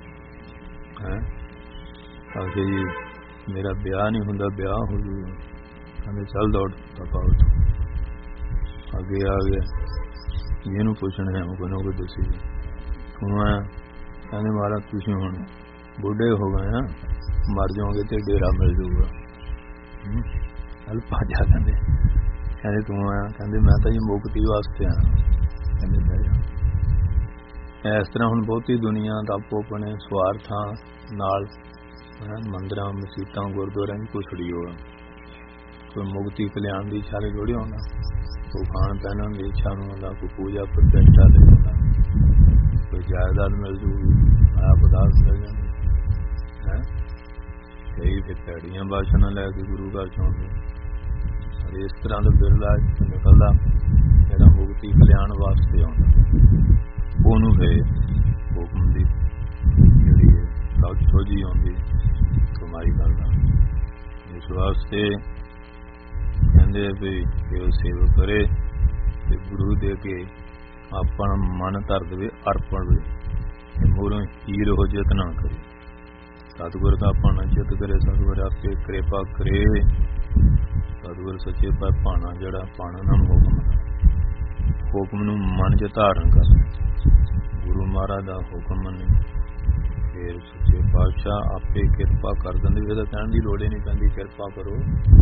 ਅੱਗੇ ਜੀ ਮੇਰਾ ਵਿਆਹ ਨਹੀਂ ਹੁੰਦਾ, ਵਿਆਹ ਹੋ ਜੂਗਾ। ਕਹਿੰਦੇ ਚੱਲ ਦੌੜ ਪਾਪਾ ਉੱਥੋਂ। ਅੱਗੇ ਆ ਗਿਆ, ਇਹਨੂੰ ਪੁੱਛਣਾ ਹੈ ਕੋਈ ਨਾ ਕੋਈ ਦੱਸੀ ਤੂੰ ਹੈ। ਕਹਿੰਦੇ ਮਹਾਰਾਜ ਤੁਸੀਂ ਹੁਣ ਬੁੱਢੇ ਹੋ ਗਏ ਆ, ਮਰ ਜਾਓਗੇ ਤੇ ਡੇਰਾ ਮਿਲ ਜਾਊਗਾ। ਚੱਲ ਭਾਜਾ। ਕਹਿੰਦੇ ਤੂੰ ਆ? ਕਹਿੰਦੇ ਮੈਂ ਤਾਂ ਜੀ ਮੁਕਤੀ ਵਾਸਤੇ ਆਇਆ। ਕਹਿੰਦੇ ਬਹਿ ਜਾ। ਇਸ ਤਰ੍ਹਾਂ ਹੁਣ ਬਹੁਤੀ ਦੁਨੀਆ ਦਾ ਆਪੋ ਆਪਣੇ ਸਵਾਰਥਾਂ ਨਾਲ ਮੰਦਰਾਂ ਮਸੀਤਾਂ ਗੁਰਦੁਆਰਿਆਂ ਦੀ ਕੁਛੜੀ ਹੋਆ। ਕੋਈ ਮੁਕਤੀ ਕਲਿਆਣ ਦੀ ਇੱਛਾ ਥੋੜ੍ਹੀ ਹੁੰਦਾ, ਕੋਈ ਖਾਣ ਪਹਿਨਣ ਦੀ ਇੱਛਾ ਨੂੰ ਹੁੰਦਾ, ਕੋਈ ਪੂਜਾ ਪ੍ਰਤਿਸ਼ਠਾ ਲਈ ਹੁੰਦਾ, ਕੋਈ ਜਾਇਦਾਦ ਮਿਲ ਜੂਗੀ, ਆਇਆ ਪਦਾਰਥ ਮਿਲ ਜਾਂਦੇ ਕਈ ਫਿਰ ਭੈੜੀਆਂ ਬਾਸ਼ਨਾਂ ਲੈ ਕੇ ਗੁਰੂ ਘਰ ਚ ਆਉਂਦੇ। ਇਸ ਤਰ੍ਹਾਂ ਦਾ ਬਿਰਲਾ ਨਿਕਲਦਾ ਜਿਹੜਾ ਮੁਕਤੀ ਕਲਿਆਣ ਵਾਸਤੇ ਆਉਂਦਾ, ਉਹਨੂੰ ਫਿਰ ਹੁਕਮ ਦੀ ਜਿਹੜੀ ਸੱਚ ਸੋਝੀ ਆਉਂਦੀ ਕਮਾਈ ਕਰਦਾ। ਇਸ ਵਾਸਤੇ ਕਹਿੰਦੇ ਵੀ ਉਹ ਸੇਵਾ ਕਰੇ ਤੇ ਗੁਰੂ ਦੇ ਕੇ ਆਪਣਾ ਮਨ ਧਰ ਦੇਵੇ, ਅਰਪਣ ਵੇ, ਮੂਹਰੋਂ ਹੀਰ ਹੋ ਜਿਤ ਨਾ ਕਰੇ। ਸਤਿਗੁਰ ਦਾ ਆਪਣਾ ਚਿੱਤ ਕਰੇ, ਸਤਿਗੁਰ ਆਪੇ ਕਿਰਪਾ ਕਰੇ। ਸਤਿਗੁਰ ਸੱਚੇ ਭਾਣਾ ਜਿਹੜਾ ਭਾਣਾ ਨਾਮ ਹੁਕਮ ਨੂੰ ਮਨ 'ਚ ਧਾਰਨ ਕਰ, ਗੁਰੂ ਮਹਾਰਾਜ ਦਾ ਹੁਕਮ ਮੰਨੇ, ਫਿਰ ਸੱਚੇ ਪਾਤਸ਼ਾਹ ਆਪੇ ਕਿਰਪਾ ਕਰ ਦਿੰਦੇ। ਇਹਦਾ ਕਹਿਣ ਦੀ ਲੋੜ ਹੀ ਨਹੀਂ ਪੈਂਦੀ ਕਿਰਪਾ ਕਰੋ,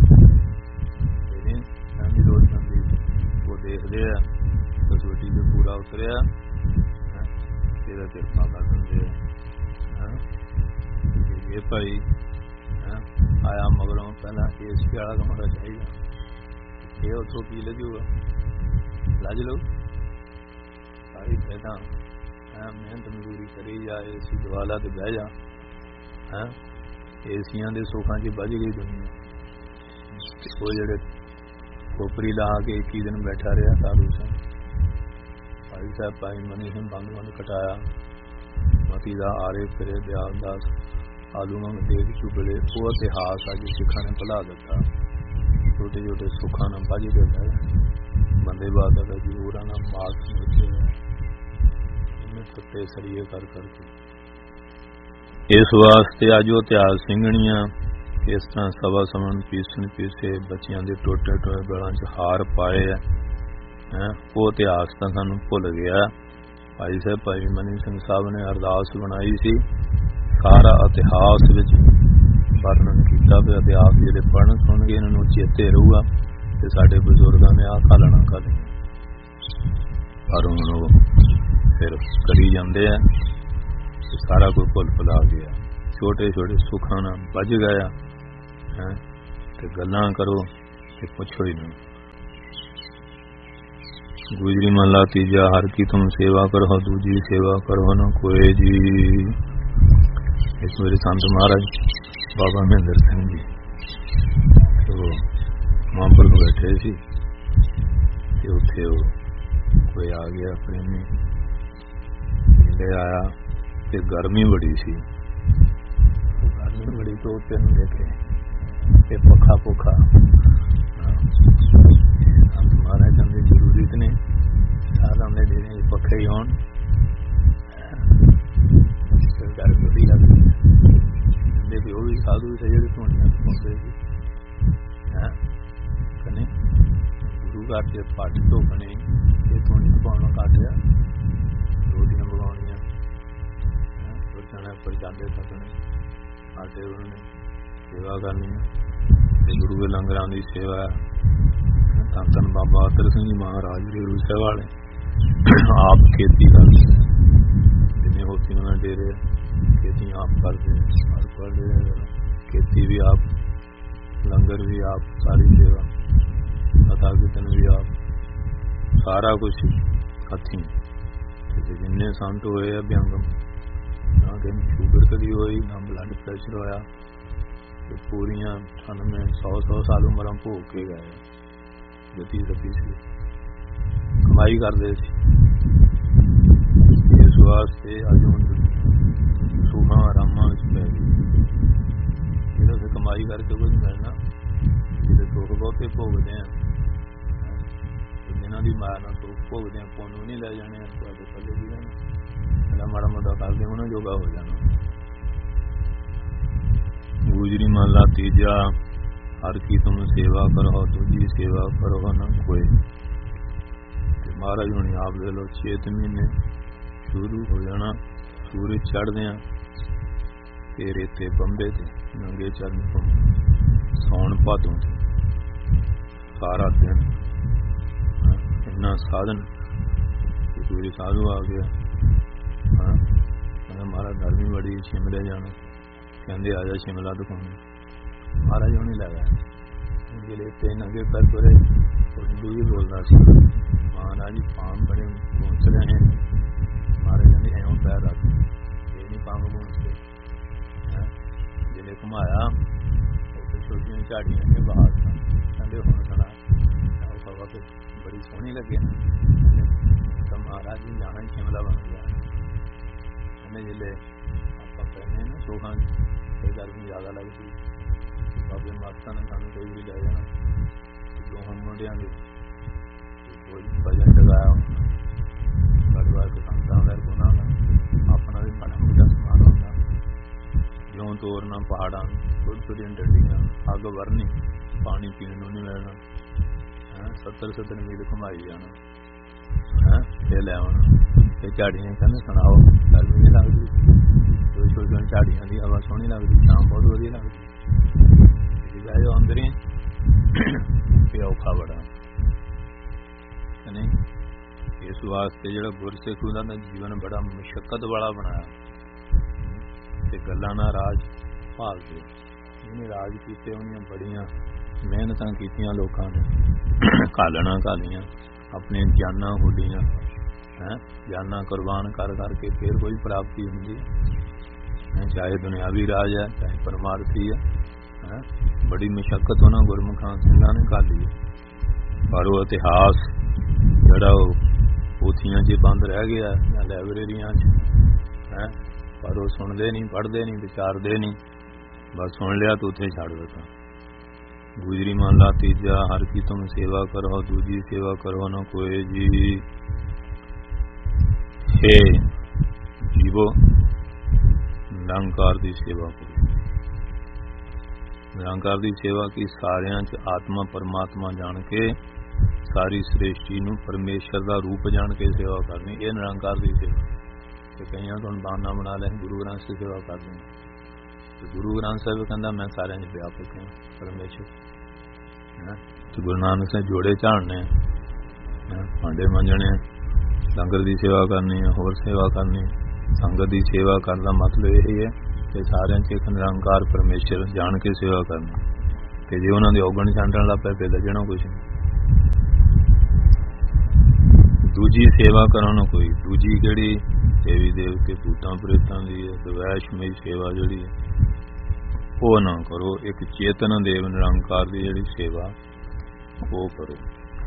ਕਹਿਣ ਦੀ ਲੋੜ ਪੈਂਦੀ। ਉਹ ਦੇਖਦੇ ਆ ਕਸੌਟੀ ਤੇ ਪੂਰਾ ਉਤਰਿਆ, ਇਹਦਾ ਕਿਰਪਾ ਕਰ ਦਿੰਦੇ ਆ। ਇਹ ਭਾਈ ਆਇਆ ਮਗਰੋਂ ਪਹਿਲਾਂ ਇਸ ਵਾਲਾ ਕਮਰਾ ਚਾਹੀਦਾ, ਇਹ ਉੱਥੋਂ ਕੀ ਲੱਗੂਗਾ, ਲੱਜ ਲਓ ਸਾਰੀ ਪੈਦਾ ਮਿਹਨਤ ਮਜ਼ਦੂਰੀ ਕਰੀ ਜਾ, ਏਸੀ ਦਵਾਲਾ ਤੇ ਬਹਿ ਜਾ। ਏਸੀਆਂ ਦੇ ਸੁੱਖਾਂ 'ਚ ਵੱਜ ਗਈ ਦੁਨੀਆ। ਉਹ ਜਿਹੜੇ ਖੋਪਰੀ ਲਾ ਕੇ 21 ਦਿਨ ਬੈਠਾ ਰਿਹਾ ਸਾਧੂ ਸਿੰਘ, ਭਾਈ ਸਾਹਿਬ ਭਾਈ ਮਨੀ ਸਿੰਘ ਬੰਦ ਕਟਾਇਆ, ਮਤੀ ਦਾ ਆਰੇ ਫਿਰੇ ਦਿਆਲ ਦਾਸ ਆਲੂ ਮੰਗ ਦੇਖ ਚੁਗਲੇ। ਉਹ ਇਤਿਹਾਸ ਅੱਜ ਸਿੱਖਾਂ ਨੇ ਭੁਲਾ ਦਿੱਤਾ। ਛੋਟੇ ਛੋਟੇ ਸੁੱਖਾਂ ਨਾਲ ਵੱਜ ਕੇ ਬਹਿ ਬੰਦੇ ਬਾਦਲ ਦਾ ਜ਼ਰੂਰਾਂ ਨਾਲ ਮਾਸ ਮਿੱਥੇ ਇਹਨੇ ਸੱਤੇ ਸਰੀਏ ਕਰ ਕਰਕੇ। ਇਸ ਵਾਸਤੇ ਅੱਜ ਉਹ ਇਤਿਹਾਸ ਸਿੰਘਣੀਆਂ ਕਿਸ ਤਰ੍ਹਾਂ ਸਵਾ ਸਮਣ ਪੀਸਣ ਪੀਸੇ ਬੱਚਿਆਂ ਦੇ ਟੋਟੇ ਟੋਏ ਗਲਾਂ 'ਚ ਹਾਰ ਪਾਏ ਆ। ਉਹ ਇਤਿਹਾਸ ਤਾਂ ਸਾਨੂੰ ਭੁੱਲ ਗਿਆ। ਭਾਈ ਸਾਹਿਬ ਭਾਈ ਮਨੀ ਸਿੰਘ ਸਾਹਿਬ ਨੇ ਅਰਦਾਸ ਬਣਾਈ ਸੀ, ਸਾਰਾ ਇਤਿਹਾਸ ਵਿੱਚ ਵਰਣਨ ਕੀਤਾ ਵੀ ਇਤਿਹਾਸ ਜਿਹੜੇ ਪੜ੍ਹਨ ਸੁਣਗੇ ਇਹਨਾਂ ਨੂੰ ਚੇਤੇ ਰਹੂਗਾ ਤੇ ਸਾਡੇ ਬਜ਼ੁਰਗਾਂ ਨੇ ਆਹ ਖਾਲਣਾ ਕਰ ਪਰ ਹੁਣ ਉਹ ਫਿਰ ਕਰੀ ਜਾਂਦੇ ਆ ਤੇ ਸਾਰਾ ਕੋਈ ਭੁੱਲ ਭੁਲਾ ਗਿਆ। ਛੋਟੇ ਛੋਟੇ ਸੁੱਖਾਂ ਨਾਲ ਵੱਜ ਗਿਆ ਤੇ ਗੱਲਾਂ ਕਰੋ ते पुछो ही नहीं। गुजरी महला तीजा, हर की तुम सेवा करो दूजी सेवा करो न कोई जी। एक मेरे संत महाराज बाबा महेंद्र सिंह जी तो महांपुर को बैठे सी ते उत्थे कोई आ गया प्रेमी ले आया ते गर्मी बड़ी सी, गर्मी बड़ी तो तेन देखे ते पखा पुखा महाराज कहते जरूरी तो नहीं सारा हमने देने पखे ही होन गर्मी बड़ी लगती कहते भी वो भी साधु से जो धोनिया पाते कने गुरु घर से पट धोने ये धोनी पकाना घट आ, रोटियां पकानिया प्रचादे कटने आटे उन्होंने सेवा करनी गुरु के लंगर की सेवा। धन धन बाबा अतर सिंह जी महाराज रेरू साहब वाले आप खेती करते जिन्हें होती में डेरे खेती आप करते हर पढ़ खेती भी आप, लंगर भी आप, सारी सेवा कथा कीर्तन भी आप, सारा कुछ हथी। जिन्हें संत होए अभ्यंगम ना कि शुगर कदी हुई ना ब्लड प्रेशर होया, पूरियां 100 साल उम्र भोग के गए गति रखी सी कमाई करते इस वास्ते अज हम सुखा आरामा पै गई जो कमाई करके कुछ मिलना जो दुख बहुते भोगते हैं जिन्हों की मार दुख भोगते हैं पुन नहीं लै जाने पहले भी रहना माड़ा मोटा करके उन्होंने जोगा हो जाना। गुजरी महला तीजा, हर की तुम सेवा करो दूजी सेवा करो न कोई। महाराज हुणी आप दे लो 6 महीने शुरू हो जाना, सूरज चढ़दे ते रेते बंबे ते नंगे चरण घूमना, सौन भादों सारा दिन इन्ना साधन। कोई साधु आ गया महाराज गर्मी बड़ी शिमले जाना, कहते आ जा शिमला दिखाने, महाराज नहीं लगा जिले इतने नंगे कर तुरे हिंदू भी बोलता सी महाराज पाम बड़े पहुंच रहे हैं, महाराज कहते एवं पैर रख ये नहीं पाम पहुंचते जिले घुमाया तो छोटिया झाड़ियां ने बाहर कहते हूँ खड़ा सवा तो बड़ी सोहनी लगे तो महाराज जी जाना ही शिमला बन गया। जिले आप कहने ना सोखा गर्मी ज्यादा लगती बाबे माता ने सानू कई बार लै जाना दोहां मुंडिया के कोई भजन लगाया गढ़वाल के संतां का गुना अपना भी बड़ा मोटा समान होता ज्यों तोड़ना पहाड़ा थोड़ी थोड़िया डंडियां अग वरनी पानी पीने को नहीं मिलना 70 मील घुमाई जाना फिर लै आना झाड़ियां कहने सुनाओ गर्मी नहीं लगती छोटी झाड़ियां की हवा सोहनी लगती शाम बहुत वधिया लगती जाए अंदर ही औखा बड़ा नहीं। इस वास्ते जो गुरसिख उन्होंने जीवन बड़ा मुशक्कत वाला बनाया गल्लां ना राज भालते जिन्हें राज किए उन्हें बड़िया मेहनत कीतियां लोगों ने घालना घालियां अपनी जाना हुडियां जाना कुर्बान कर करके फिर कोई प्राप्ति होंगी चाहे दुनियावी राज है चाहे परमार्थी है बड़ी मुशक्कत होना गुरमुखां सिंघां ने घाली पर वो इतिहास जड़ा पोथियां च बंद रह गया या लाइब्रेरियां है पर वो सुनते नहीं पढ़ते नहीं विचारते नहीं बस सुन लिया तो उत्थे छड़ देता। गुजरी महला तीजा, हर की तुम सेवा करो दूजी सेवा करो न कोई जी। हे जीवो निरंकार की सेवा करो, निरंकार की सेवा की सारियां च आत्मा परमात्मा जान के सारी सृष्टि नूं परमेश्वर का रूप जान के सेवा करनी, ये निरंकार की सेवा। तो कई तुम बहाना बना लें गुरु ग्रंथ की सेवा कर दें तो गुरु ग्रंथ साहब कहता मैं सारे व्यापक हूँ परमेश्वर है। तो गुरु नानक से जोड़े झाड़ने भांडे मांजने लंगर की सेवा करनी है होर सेवा करनी संगत की सेवा करने का मतलब यही है कि सारे एक निरंकार परमेश्वर जान के सेवा करनी। ਤੇ ਜੇ ਉਹਨਾਂ ਦੇ ਔਗਣ ਛਾਂਟਣ ਲੱਗ ਪਏ ਫਿਰ ਲੱਜਣਾ ਕੁਛ ਨਹੀਂ। ਦੂਜੀ ਸੇਵਾ ਕਰੋ ਨਾ ਕੋਈ, ਦੂਜੀ ਕਿਹੜੀ ਦੇਵੀ ਦੇਵਤੇ ਭੂਤਾਂ ਪ੍ਰੇਤਾਂ ਦੀ ਹੈ, ਵੈਸ਼ਮਈ ਸੇਵਾ ਜਿਹੜੀ ਹੈ ਉਹ ਨਾ ਕਰੋ। ਇੱਕ ਚੇਤਨ ਦੇਵ ਨਿਰੰਕਾਰ ਦੀ ਜਿਹੜੀ ਸੇਵਾ ਉਹ ਕਰੋ।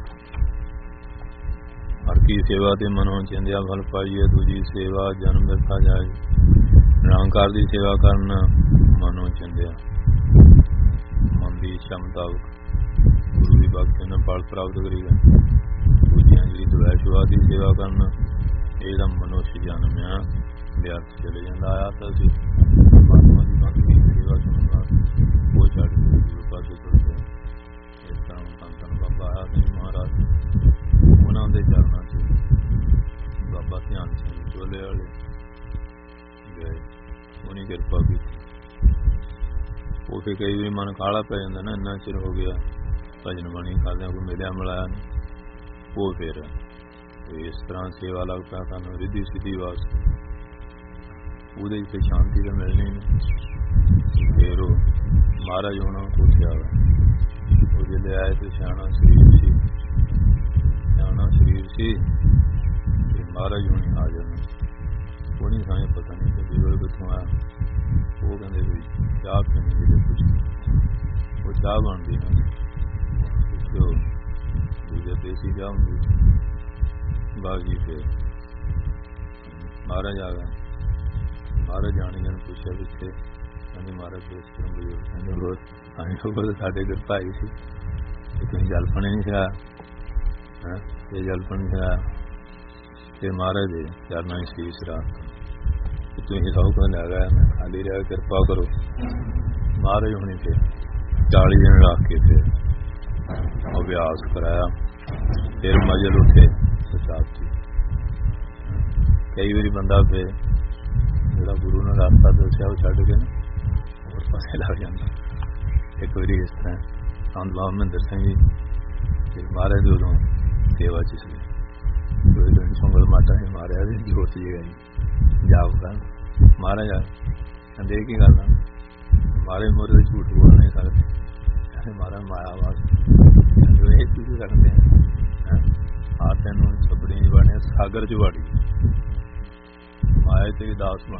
ਹਰ ਕੀ ਸੇਵਾ ਤੇ ਮਨੋਂ ਚਿੰਦਿਆ ਫਲ ਪਾਈਏ, ਦੂਜੀ ਸੇਵਾ ਜਨਮ ਮਿਲਦਾ ਜਾਏ। ਨਿਰੰਕਾਰ ਦੀ ਸੇਵਾ ਕਰਨਾ ਮਨੋਂ ਚਿੰਦਿਆ, ਮਨ ਦੀ ਇੱਛਾ ਮੁਤਾਬਕ ਗੁਰੂ ਦੀ ਬਖਸ਼ਿਸ਼ ਨਾਲ ਫਲ ਪ੍ਰਾਪਤ ਕਰੀਦਾ। ਦੂਜਿਆਂ ਜਿਹੜੀ ਦਵੈਸ਼ਵਾਦ ਦੀ ਸੇਵਾ ਕਰਨਾ ਇਹ ਜਿਹੜਾ ਮਨੁੱਖ ਜਨਮ ਆ ਵਿਅਰਥ ਚਲੇ ਜਾਂਦਾ। ਆਇਆ ਤਾਂ ਸੀ ਪਰਮਾਤਮਾ ਦੀ ਬੰਦਗੀ ਸੇਵਾ ਸੁਣਨਾ ਉਹ ਛੱਡ ਕੇ ਦੂਜੇ ਪਾਸੇ ਤੁਰ ਪਿਆ। ਇਸ ਤਰ੍ਹਾਂ ਧੰਨ ਬਾਬਾ ਆਇਆ ਸਿੰਘ ਮਹਾਰਾਜ, ਉਹਨਾਂ ਦੇ ਚਰਨਾਂ 'ਚ ਬਾਬਾ ਧਿਆਨ ਸਿੰਘ ਚੋਲੇ ਵਾਲੇ ਗਏ, ਉਹਨੇ ਕਿਰਪਾ ਕੀਤੀ। ਉਹ ਫਿਰ ਕਈ ਵਾਰੀ ਮਨ ਕਾਹਲਾ ਪੈ ਜਾਂਦਾ ਨਾ, ਇੰਨਾ ਚਿਰ ਹੋ ਗਿਆ ਭਜਨ ਬਾਣੀ ਕਰਦਿਆਂ ਕੋਈ ਮਿਲਿਆ ਮਿਲਾਇਆ ਨਹੀਂ। ਉਹ ਫਿਰ ਇਸ ਤਰ੍ਹਾਂ ਸੇਵਾ ਲੱਗ ਪਿਆ ਕਰਨ ਰਿੱਧੀ ਸਿੱਧੀ ਵਾਸਤੇ, ਉਹਦੇ 'ਚ ਸ਼ਾਂਤੀ ਤਾਂ ਮਿਲਣੀ ਨਹੀਂ। ਫਿਰ ਉਹ ਮਹਾਰਾਜ ਹੋਣਾ ਕੋਠਿਆ ਵਾ, ਉਹ ਜਿਹੜੇ ਆਏ ਤੇ ਸਿਆਣਾ ਸਰੀਰ ਸੀ, ਸਿਆਣਾ ਸਰੀਰ ਸੀ ਤੇ ਮਹਾਰਾਜ ਹੋਣੀ ਹਾਜ਼ਰ ਨੇ। ਉਹ ਨਹੀਂ ਸਾਨੂੰ ਪਤਾ ਨਹੀਂ ਕਿ ਜਿਵੇਂ ਕਿੱਥੋਂ ਆਇਆ। ਉਹ ਕਹਿੰਦੇ ਵੀ ਚਾਹ ਪੀਣੀ ਜਿਹੜੇ ਕੁਛ ਉਹ ਚਾਹ ਬਣਦੀ ਨਾ, ਜੋ ਦੂਜੇ ਦੇਸੀ ਚਾਹ ਹੁੰਦੀ। ਬਾਗੀ ਫਿਰ ਮਹਾਰਾਜ ਆ ਗਏ। ਮਹਾਰਾਜ ਜਾਣੀ ਜਨ ਪੁੱਛਿਆ ਪਿੱਛੇ, ਕਹਿੰਦੇ ਮਹਾਰਾਜ ਇਸ ਤਰ੍ਹਾਂ ਬਜ਼ੁਰਗ ਕਹਿੰਦੇ ਬਹੁਤ ਆਏ ਸਾਡੇ ਘਰ ਭਾਈ ਸੀ, ਤੁਸੀਂ ਜਲਪਣ ਨਹੀਂ ਸਿਆ ਇਹ ਜਲਪਣ ਨਹੀਂ ਸਿਆ। ਫਿਰ ਮਹਾਰਾਜ ਦੇ ਚਰਨਾਂ 'ਚ ਸੀਸ ਰੱਖ ਤੁਸੀਂ ਸਭ ਕੁਝ ਲੈ ਗਿਆ, ਮੈਂ ਖਾਲੀ ਰਿਹਾ, ਕਿਰਪਾ ਕਰੋ। ਮਹਾਰਾਜ ਹੁਣੀ ਫਿਰ 40 ਦਿਨ ਰੱਖ ਕੇ ਫਿਰ ਅਭਿਆਸ ਕਰਾਇਆ। ਫਿਰ ਮਜਲ ਉੱਠੇ ਸਾਥੀ। ਕਈ ਵਾਰੀ ਬੰਦਾ ਫਿਰ ਜਿਹੜਾ ਗੁਰੂ ਨੇ ਰਸਤਾ ਦੱਸਿਆ ਉਹ ਛੱਡ ਕੇ ਨਾ ਹੋਰ ਪਾਸੇ ਲੱਗ ਜਾਂਦਾ। ਇੱਕ ਵਾਰੀ ਇਸ ਤਰ੍ਹਾਂ ਸੰਤ ਬਾਬਾ ਮਹਿੰਦਰ ਸਿੰਘ ਜੀ ਤੇ ਮਹਾਰਾਜ ਦੇ ਉਦੋਂ ਸੇਵਾ 'ਚ ਸੀ, ਕੋਈ ਦਿਨ ਸੰਗਲ ਮਾਤਾ ਨੇ ਮਾਰਿਆ ਵੀ ਜੋਤ ਜਗਾ ਜੀ ਜਾਊਗਾ। ਮਹਾਰਾਜ ਆ ਕਹਿੰਦੇ ਕੀ ਗੱਲ ਆ, ਮਹਾਰਾਜ ਮੋਰੇ ਝੂਠ ਬੋਲ ਨਹੀਂ ਸਕਦੇ। ਕਹਿੰਦੇ ਮਹਾਰਾਜ ਮਾਇਆ ਵਾਸਤੇ ਇਹ ਤੁਸੀਂ ਕਰਦੇ ਆ ਤੈਨੂੰ ਛੱਪੜੀ ਚ ਵੜਿਆ, ਸਾਗਰ ਚ ਵੜੀ ਮਾਇਆ ਤੇ ਦਾਸ ਬਣ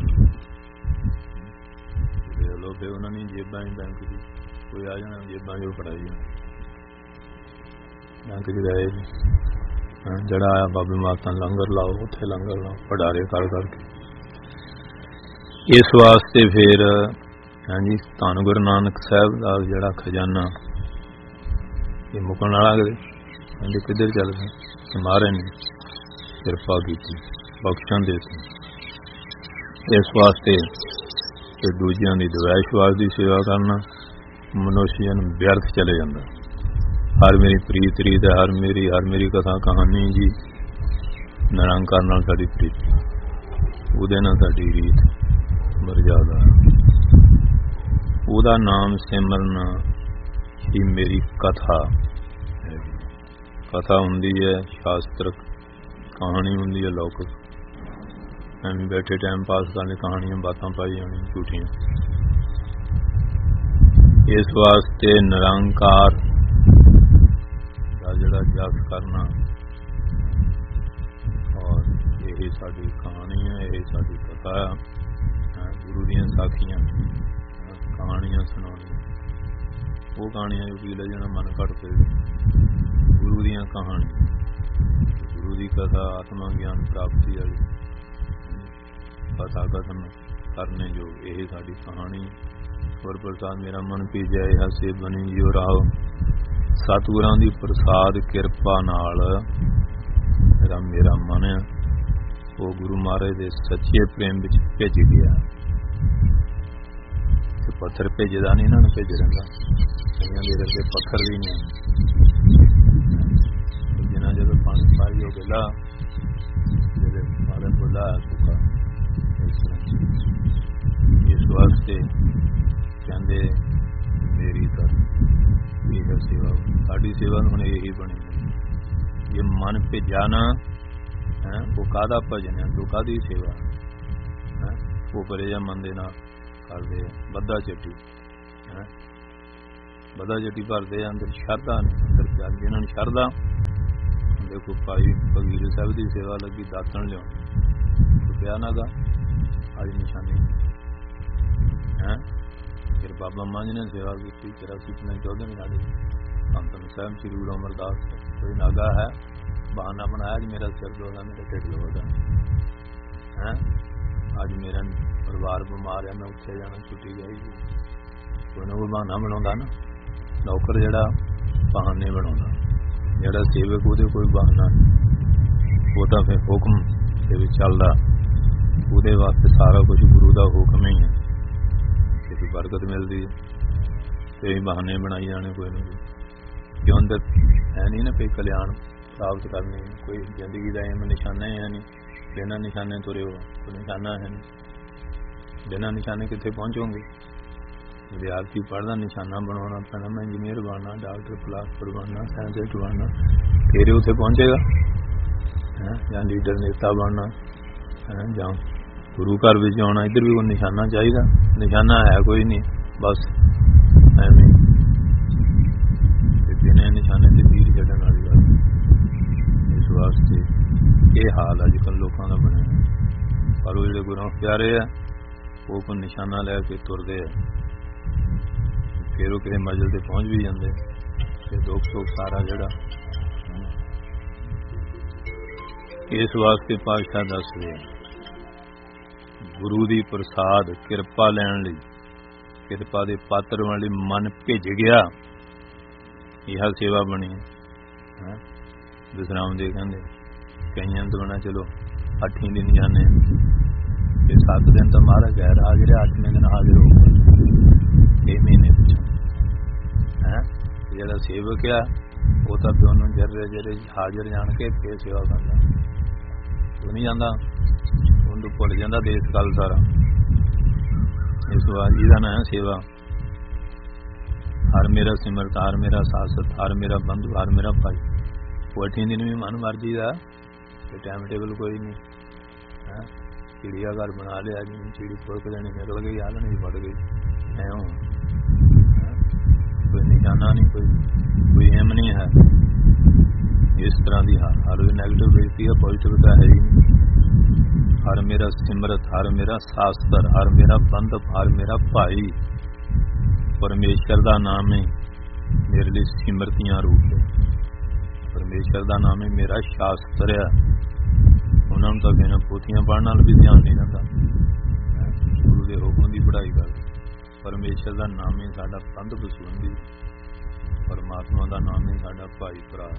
ਗਏ। ਲੋਕ ਉਹਨਾਂ ਨੇ ਜੇਬਾਂ ਹੀ ਬੈਂਕ ਦੀ ਕੋਈ ਆ ਜਾਣਾ, ਜੇਬਾਂ ਜੋ ਫੜਾਈ ਜਾਣਾ। ਬੈਂਕ ਚ ਗਏ ਜਿਹੜਾ ਆਇਆ ਬਾਬੇ ਮਾਤਾ ਲੰਗਰ ਲਾਓ, ਉੱਥੇ ਲੰਗਰ ਲਾਓ, ਭੰਡਾਰੇ ਕਰ ਕਰਕੇ। ਇਸ ਵਾਸਤੇ ਫਿਰ ਹਾਂਜੀ ਧੰਨ ਗੁਰੂ ਨਾਨਕ ਸਾਹਿਬ ਦਾ ਜਿਹੜਾ ਖਜ਼ਾਨਾ ਇਹ ਮੁਕਣ ਵਾਲਾ ਕਹਿੰਦੇ ਕਿੱਧਰ ਚੱਲਦਾ ਕਿ ਮਹਾਰਾਜ ਨੇ ਕਿਰਪਾ ਕੀਤੀ, ਬਖਸ਼ਣ ਦੇ ਦਿੱਤੀ। ਇਸ ਵਾਸਤੇ ਕਿ ਦੂਜਿਆਂ ਦੀ ਦਵੈਸ਼ਵਾਸ ਦੀ ਸੇਵਾ ਕਰਨਾ ਮਨੁੱਖ ਨੂੰ ਵਿਅਰਥ ਚਲੇ ਜਾਂਦਾ। ਹਰ ਮੇਰੀ ਪ੍ਰੀਤ ਰੀਤ ਹੈ, ਹਰ ਮੇਰੀ ਕਥਾ ਕਹਾਣੀ ਜੀ ਨਿਰੰਕਾਰ ਨਾਲ ਸਾਡੀ ਪ੍ਰੀਤੀ, ਉਹਦੇ ਨਾਲ ਸਾਡੀ ਰੀਤ ਮਰਜ਼ਾਦਾ, ਉਹਦਾ ਨਾਮ ਸਿਮਰਨ ਹੀ ਮੇਰੀ ਕਥਾ ਹੈ। ਕਥਾ ਹੁੰਦੀ ਹੈ ਸ਼ਾਸਤਰਕ, ਕਹਾਣੀ ਹੁੰਦੀ ਹੈ ਲੌਕਿਕ। ਐਵੇਂ ਬੈਠੇ ਟਾਈਮ ਪਾਸ ਕਰਨ ਲਈ ਕਹਾਣੀਆਂ ਬਾਤਾਂ ਪਾਈ ਜਾਣੀ ਝੂਠੀਆਂ। ਇਸ ਵਾਸਤੇ ਨਿਰੰਕਾਰ ਦਾ ਜਿਹੜਾ ਜਸ ਕਰਨਾ ਔਰ ਇਹ ਸਾਡੀ ਕਹਾਣੀ ਹੈ, ਇਹ ਸਾਡੀ ਕਥਾ ਹੈ। ਗੁਰੂ ਦੀਆਂ ਸਾਖੀਆਂ ਕਹਾਣੀਆਂ ਸੁਣਾਉਣੀਆਂ, ਉਹ ਕਹਾਣੀਆਂ ਜੋ ਕੀ ਲੈ ਜਾਣਾ ਮਨ ਘਟ ਪਏ। ਗੁਰੂ ਦੀਆਂ ਕਹਾਣੀਆਂ, ਗੁਰੂ ਦੀ ਕਥਾ ਆਤਮਾ ਗਿਆਨ ਪ੍ਰਾਪਤੀ ਵਾਲੀ ਕਥਾ ਕਥਨ ਕਰਨੇ ਜੋ ਇਹ ਸਾਡੀ ਕਹਾਣੀ। ਗੁਰ ਪ੍ਰਸਾਦ ਮੇਰਾ ਮਨ ਭੀਜਿਆ ਹਸੇ ਬਣੀ ਜਿਉ ਰਾਹੋ। ਸਤਿਗੁਰਾਂ ਦੀ ਪ੍ਰਸਾਦ ਕਿਰਪਾ ਨਾਲ ਜਿਹੜਾ ਮੇਰਾ ਮਨ ਹੈ ਉਹ ਗੁਰੂ ਮਹਾਰਾਜ ਦੇ ਸੱਚੇ ਪ੍ਰੇਮ ਵਿੱਚ ਭਿੱਜ ਗਿਆ। ਤੇ ਪੱਥਰ ਭੇਜਦਾ ਨਹੀਂ, ਇਹਨਾਂ ਨੂੰ ਭੇਜ ਰਹਿੰਦਾ। ਕਈਆਂ ਦੇ ਰੱਗੇ ਪੱਥਰ ਵੀ ਨਹੀਂ, ਜਿਨ੍ਹਾਂ ਜਦੋਂ ਪਾਣੀ ਪਾਈ ਉਹ ਗਿੱਲਾ, ਜਿਹੜੇ ਮਾਰੇ ਬੁਲਾ ਸੁੱਕਾ। ਇਸ ਵਾਸਤੇ ਕਹਿੰਦੇ ਮੇਰੀ ਤਾਂ ਇਹ ਸੇਵਾ, ਸਾਡੀ ਸੇਵਾ ਹੁਣ ਇਹੀ ਬਣੀ। ਜੇ ਮਨ ਭੇਜਾ ਨਾ ਉਹ ਕਾਹਦਾ ਭਜਨ ਹੈ, ਉਹ ਕਾਹਦੀ ਸੇਵਾ ਹੈ। ਉਹ ਪਰੇ ਜਾਂ ਮਨ ਦੇ ਨਾਲ ਕਰਦੇ ਬੱਧਾ ਚੱਟੀ बदा जटी भरते अंदर शरधा ने, अंदर प्यार जिन्हों ने शरधा। देखो भाई फकीर साहब की सेवा लगी दातन लिया पिया नागा अज निशानी है। फिर बाबा मंझ ने सेवा की 84-14 नागे संतन साहब श्री गुरु अमरदास कोई नागा है बहाना बनाया जी मेरा सिर दोदा मेरा ढिड दोदा है। अज मेरा परिवार बीमार है मैं उत्थे जाना छुट्टी गई कोई ना कोई बहाना बना ना। नौकर जड़ा बहाने बना जड़ा सेवक वो कोई बहाना नहीं वो तो फिर हुक्म के चलता वो वास्ते सारा कुछ गुरु का हुक्म ही है कि बरकत मिलती है तो बहाने बनाई जाने कोई ना कोई क्यों अंदर है नहीं ना कोई कल्याण प्राप्त करने कोई जिंदगी का एम निशाना है नहीं। बिना निशाने तुरे हो कोई निशाना है नहीं। बिना निशाने कितने पहुँचोगे। विद्यार्थी पढ़ना निशाना बनाना पैना मैं इंजीनियर बनना डॉक्टर फिलासफर बनना साइंटिस्ट बनना फिर उत्थे पहुँचेगा या लीडर नेता बनना या गुरु घर भी आना इधर भी कोई निशाना चाहिए। निशाना है कोई नहीं बस एवं बिना निशाने से तीर छड़न वाली गल। इस वास्ते ये हाल अजकल लोगों का बने पर वो जो गुरु प्यारे है वो कोई निशाना लैके तुरते है फिर वो किसी मंजिल से पहुँच भी जाते फिर दुख सुख सारा जड़ा। इस वास्ते पातशाह दस रहे गुरु दी प्रसाद किरपा लैण लई किरपा दे पात्र वाली मन भेज गया यह सेवा बनी है। विश्राम दे कहते कई तो बना चलो 8 दिन जाने 7 दिन तो मारा गैर हाजिर 8वें दिन हाजिर हो 6 महीने पिछों है जरा सेवक आ वो तो प्यो जरे हाजिर जान के फिर सेवा करता वो नहीं जाता उन्हें भुल जाता देश काल सारा। इस बार जिसका नाम है सेवा हर मेरा सिमरत हर मेरा सासत हर मेरा बंधु हर मेरा भाई वो 8 दिन भी मन मर्जी का टाइम टेबल कोई नहीं है। चिड़िया घर बना लिया जी चिड़ी फुड़क देनी निकल गई आल नहीं फट गई है कोई निशाना नहीं कोई एम नहीं है। इस तरह की हर नैगेटिव बेचती है पॉजिटिविटी है ही नहीं। हर मेरा सिमरत हर मेरा शास्त्र हर मेरा बंधु हर मेरा भाई परमेश्वर का नाम है मेरे लिए सिमरतियां रूप है। परमेश्वर का नाम है मेरा शास्त्र है। उन्होंने तो बिना पोथियां पढ़ने भी ध्यान नहीं रहता गुरु के हुक्म की पढ़ाई कर। परमेश्वर का नाम ही साडा बंध बसुंदी परमात्मा का नाम ही साडा भाई भरा।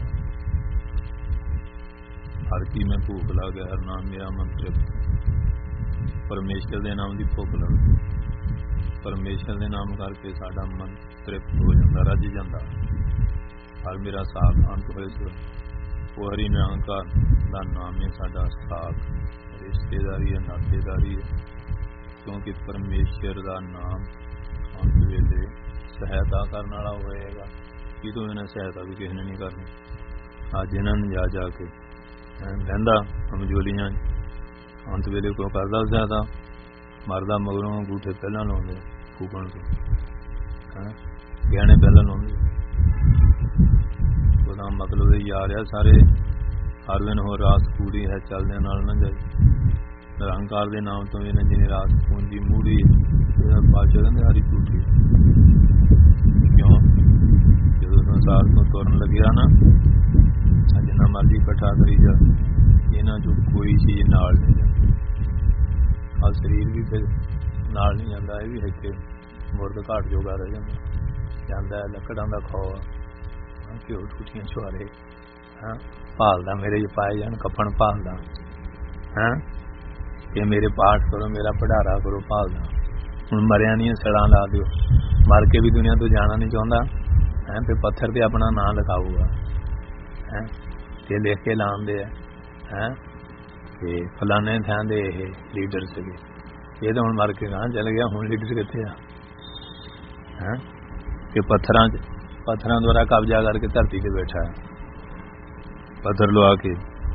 हर की मैं भूख ला गया हर नाम मेरा मन तृप्त। परमेश्वर के नाम की भुख लगती परमेश्वर के नाम करके साडा मन तृप्त हो जाता रज जाता। हर मेरा साख अंत होए सो वो हरि निरंकार का नाम है साडा साख रिश्तेदारी है नातेदारी है क्योंकि परमेश्वर का नाम अंत वेले सहायता करने वाला होएगा कि तो इन्हें सहायता भी किसी ने नहीं करनी। अज इन्होंने जाके बहता कमजोरियां अंत वेले को करता सहायता मरदा मगरों अंगूठे पहला लाते फूकण से गहने पहला लाते ਉਹਦਾ मतलब ये आ रहा सारे हर दिन हो रास कूड़ी है चलदे नाल ना जाए निरंकार के नाम तो इन्हें जिन्हें रास पूंजी मूड़ी बादशाह कहते हरी झूठी क्यों जो संसार तो तुरन लगे ना जिन्ना मर्जी इकट्ठा करी जा इन्हों चो कोई चीज नाल नहीं जाती। आ शरीर भी फिर नाल नहीं जाता ये भी है मुर्द घाट जोगा रह जाता है लकड़ां का खौ घ्यो ठूठियां छुआरे भालदा मेरे पाए जान कफन भालदा है कि मेरे पाठ करो मेरा भंडारा करो भालदा। हुण मरिया नहीं सड़ा ला दिओ मर के भी दुनिया तो जाना नहीं चाहता है फिर पत्थर पर अपना नाम लिखाऊगा है ते लिख के लाते हैं कि फलाने थां दे लीडर से ये तो हुण मर के कहाँ चल गया हुण लीडर कित्थे है कि पत्थरां द्वारा कब्जा करके धरती से बैठा है पत्थर लुआ के।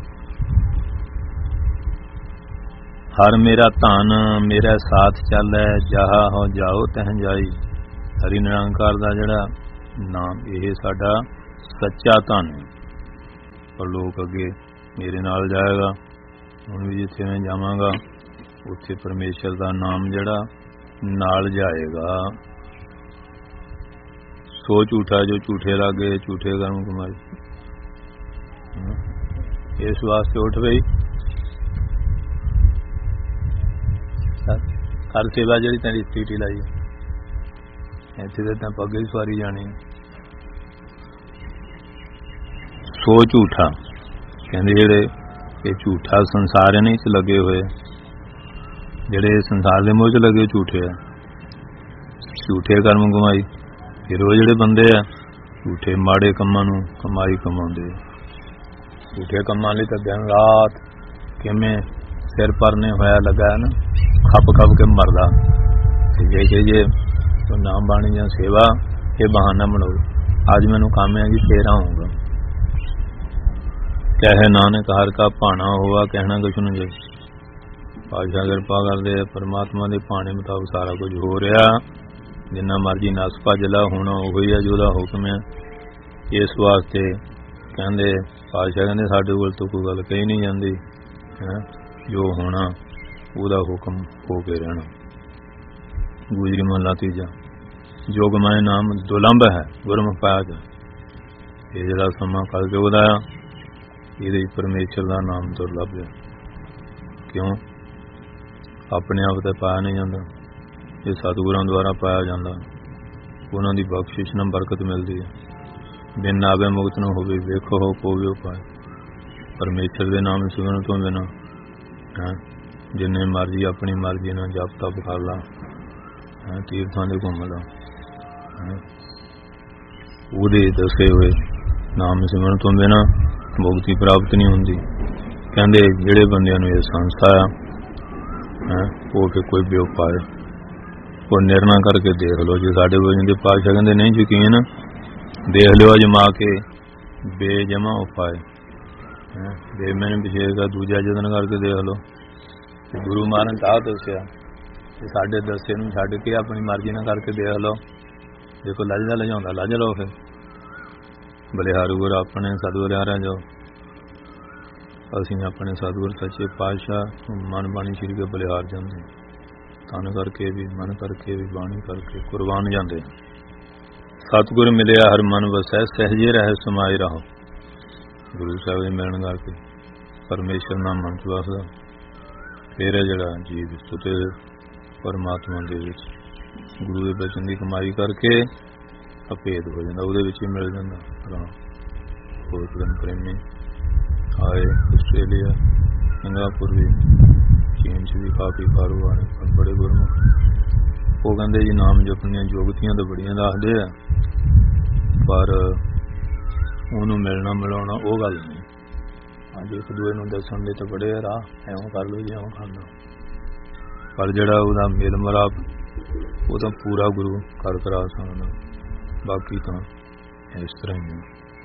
हर मेरा धन मेरा साथ चल है जहा हो जाओ तह जाई। हरि निरंकार का जड़ा ਨਾਮ ਇਹ ਸਾਡਾ ਸੱਚਾ ਧਨ ਹੈ। ਪਰ ਲੋਕ ਅੱਗੇ ਮੇਰੇ ਨਾਲ ਜਾਏਗਾ, ਹੁਣ ਵੀ ਜਿੱਥੇ ਮੈਂ ਜਾਵਾਂਗਾ ਉੱਥੇ ਪਰਮੇਸ਼ਰ ਦਾ ਨਾਮ ਜਿਹੜਾ ਨਾਲ ਜਾਏਗਾ। ਸੋ ਝੂਠਾ ਜੋ ਝੂਠੇ ਲਾਗੇ ਝੂਠੇ ਕਰਮ ਕਮਾਈ। ਇਸ ਵਾਸਤੇ ਉੱਠ ਪਈ ਹਰ ਸੇਵਾ ਜਿਹੜੀ ਤੇਰੀ ਸਟੀਟੀ ਲਾਈ ਇੱਥੇ ਤਾਂ ਪੱਗ ਹੀ ਸਵਾਰੀ ਜਾਣੀ। ਸੋ ਝੂਠਾ ਕਹਿੰਦੇ ਜਿਹੜੇ ਇਹ ਝੂਠਾ ਸੰਸਾਰ ਨਹੀਂ ਚ ਲੱਗੇ ਹੋਏ, ਜਿਹੜੇ ਸੰਸਾਰ ਦੇ ਮੋਹ ਚ ਲੱਗੇ ਝੂਠੇ ਆ, ਝੂਠੇ ਕਰਮ ਕਮਾਈ। ਫਿਰ ਉਹ ਜਿਹੜੇ ਬੰਦੇ ਆ ਝੂਠੇ ਮਾੜੇ ਕੰਮਾਂ ਨੂੰ ਕਮਾਈ ਕਮਾਉਂਦੇ, ਝੂਠੇ ਕੰਮਾਂ ਲਈ ਤਾਂ ਦਿਨ ਰਾਤ ਕਿਵੇਂ ਸਿਰ ਪਰਨੇ ਹੋਇਆ ਲੱਗਾ ਹੈ ਨਾ, ਖੱਪ ਖੱਪ ਕੇ ਮਰਦਾ। ਜੇ ਕਹੀਏ ਨਾਮ ਬਾਣੀ ਜਾਂ ਸੇਵਾ ਇਹ ਬਹਾਨਾ ਬਣਾਓ, ਅੱਜ ਮੈਨੂੰ ਕੰਮ ਹੈ ਜੀ ਫੇਰ ਆਊਂਗਾ। ਕਹੇ ਨਾਨਕ ਹਰ ਕਾ ਭਾਣਾ ਹੋਵਾ, ਕਹਿਣਾ ਕੁਛ ਨੂੰ ਜੇ ਪਾਤਸ਼ਾਹ ਕਿਰਪਾ ਕਰਦੇ ਆ। ਪਰਮਾਤਮਾ ਦੇ ਭਾਣੇ ਮੁਤਾਬਕ ਸਾਰਾ ਕੁਝ ਹੋ ਰਿਹਾ, ਜਿੰਨਾ ਮਰਜੀ ਨਸ ਭੱਜ ਲਾ ਹੋਣਾ ਉਹੀ ਆ ਜਿਹਦਾ ਹੁਕਮ ਹੈ। ਇਸ ਵਾਸਤੇ ਕਹਿੰਦੇ ਪਾਤਸ਼ਾਹ ਕਹਿੰਦੇ ਸਾਡੇ ਕੋਲ ਤੋਂ ਕੋਈ ਗੱਲ ਕਹੀ ਨਹੀਂ ਜਾਂਦੀ, ਜੋ ਹੋਣਾ ਉਹਦਾ ਹੁਕਮ ਹੋ ਕੇ ਰਹਿਣਾ। ਗੁਜਰੀ ਮਹਲਾ ਤੀਜਾ ਜੋਗ ਮਾਏ ਨਾਮ ਦੁਲੰਭ ਹੈ ਗੁਰਮੁਖ ਪਾਇਆ ਜਾ। ਇਹ ਜਿਹੜਾ ਸਮਾਂ ਕੱਲ ਜੋਗ ਦਾ ਆ, ਇਹਦੇ ਪਰਮੇਸ਼ਰ ਦਾ ਨਾਮ ਦੁਰਲੱਭ ਹੈ। ਕਿਉਂ? ਆਪਣੇ ਆਪ ਤੇ ਪਾਇਆ ਨਹੀਂ ਜਾਂਦਾ, ਇਹ ਸਤਿਗੁਰਾਂ ਦੁਆਰਾ ਪਾਇਆ ਜਾਂਦਾ। ਉਹਨਾਂ ਦੀ ਬਖਸ਼ਿਸ਼ ਨਾਲ ਬਰਕਤ ਮਿਲਦੀ ਹੈ। ਬਿਨ ਨਾਵੇ ਮੁਕਤ ਨਾ ਹੋਵੇ, ਵੇਖੋ ਹੋ ਕੋਵੇ ਉਪਾਏ। ਪਰਮੇਸ਼ਰ ਦੇ ਨਾਮ ਸਿਮਰਨ ਤੋਂ ਬਿਨਾਂ ਜਿੰਨੇ ਮਰਜ਼ੀ ਆਪਣੀ ਮਰਜ਼ੀ ਨਾਲ ਜਪ ਤਪ ਕਰ ਲਾ, ਤੀਰਥਾਂ ਦੇ ਘੁੰਮ ਲਾ, ਉਹਦੇ ਦੱਸੇ ਹੋਏ ਨਾਮ ਸਿਮਰਨ ਤੋਂ ਬਿਨਾਂ ਮੁਕਤੀ ਪ੍ਰਾਪਤ ਨਹੀਂ ਹੁੰਦੀ। ਕਹਿੰਦੇ ਜਿਹੜੇ ਬੰਦਿਆਂ ਨੂੰ ਇਹ ਸੰਸਥਾ ਆ ਉਹ ਫਿਰ ਕੋਈ ਵੀ ਉਪਾਏ ਉਹ ਨਿਰਣਾ ਕਰਕੇ ਦੇਖ ਲਓ। ਜੇ ਸਾਡੇ ਵਜਨ ਦੇ ਪਾਤਸ਼ਾਹ ਕਹਿੰਦੇ ਨਹੀਂ ਯਕੀਨ ਦੇਖ ਲਿਓ ਅਜਮਾ ਕੇ ਬੇਜਮਾ ਉਪਾਏ। ਦੇ ਮੈਨੂੰ ਵਿਸ਼ੇਸ਼ ਦਾ ਦੂਜਾ ਯਤਨ ਕਰਕੇ ਦੇਖ ਲਓ। ਗੁਰੂ ਮਹਾਰਾਜ ਤਾਂ ਦੱਸਿਆ, ਸਾਡੇ ਦੱਸੇ ਨੂੰ ਛੱਡ ਕੇ ਆਪਣੀ ਮਰਜ਼ੀ ਨਾਲ ਕਰਕੇ ਦੇਖ ਲਓ। ਜੇ ਕੋਈ ਲੱਜਦਾ ਲਜਾਉਂਦਾ ਲੱਜ ਲਓ, ਫਿਰ ਬਲਿਹਾਰੂ ਗੁਰ ਆਪਣੇ ਸਤਿਗੁਰਾਂ ਜਾਓ। ਅਸੀਂ ਆਪਣੇ ਸਤਿਗੁਰ ਸੱਚੇ ਪਾਤਸ਼ਾਹ ਮਨ ਬਾਣੀ ਸ਼੍ਰੀ ਕੇ ਬਲਿਹਾਰ ਜਾਂਦੇ, ਤਨ ਕਰਕੇ ਵੀ ਮਨ ਕਰਕੇ ਵੀ ਬਾਣੀ ਕਰਕੇ ਕੁਰਬਾਨ ਜਾਂਦੇ। ਸਤਿਗੁਰ ਮਿਲਿਆ ਹਰ ਮਨ ਵਸੈ, ਸਹਿਜੇ ਰਹਿ ਸਮਾਏ ਰਹੋ। ਗੁਰੂ ਸਾਹਿਬ ਦੇ ਮਿਲਣ ਕਰਕੇ ਪਰਮੇਸ਼ਰ ਨਾਮ ਮਨ ਚ ਵਸਦਾ। ਫਿਰ ਜਿਹੜਾ ਜੀਵ ਸੁਤੇ ਪਰਮਾਤਮਾ ਦੇ ਵਿੱਚ ਗੁਰੂ ਦੇ ਬਚਨ ਦੀ ਕਮਾਈ ਕਰਕੇ ਅਭੇਦ ਹੋ ਜਾਂਦਾ, ਉਹਦੇ ਵਿੱਚ ਹੀ ਮਿਲ ਜਾਂਦਾ। ਹੋਰ ਦਿਨ ਪ੍ਰੇਮੀ ਆਏ ਆਸਟ੍ਰੇਲੀਆ ਸਿੰਗਾਪੁਰ ਵੀ ਚੀਨ ਚ ਵੀ ਕਾਫੀ ਕਾਰੋਬਾਰ ਨੇ, ਬੜੇ ਗੁਰਮੁਖ। ਉਹ ਕਹਿੰਦੇ ਜੀ ਨਾਮ ਜਪਣੀਆਂ ਜੋਗਤੀਆਂ ਤਾਂ ਬੜੀਆਂ ਦੱਸਦੇ ਆ, ਪਰ ਉਹਨੂੰ ਮਿਲਣਾ ਮਿਲਾਉਣਾ ਉਹ ਗੱਲ ਨਹੀਂ। ਅੱਜ ਇੱਕ ਦੂਏ ਨੂੰ ਦੱਸਣ ਦੇ ਤਾਂ ਬੜੇ ਰਾਹ, ਐਵੇਂ ਕਰ ਲਓ ਜੀ ਐਵੇਂ ਕਰ ਲਓ, ਪਰ ਜਿਹੜਾ ਉਹਦਾ ਮੇਲ ਮਿਲਾਪ ਉਹ ਤਾਂ ਪੂਰਾ ਗੁਰੂ ਕਰ ਕਰਾ ਸਕਦਾ। ਬਾਕੀ ਤਾਂ ਇਸ ਤਰ੍ਹਾਂ ਹੀ।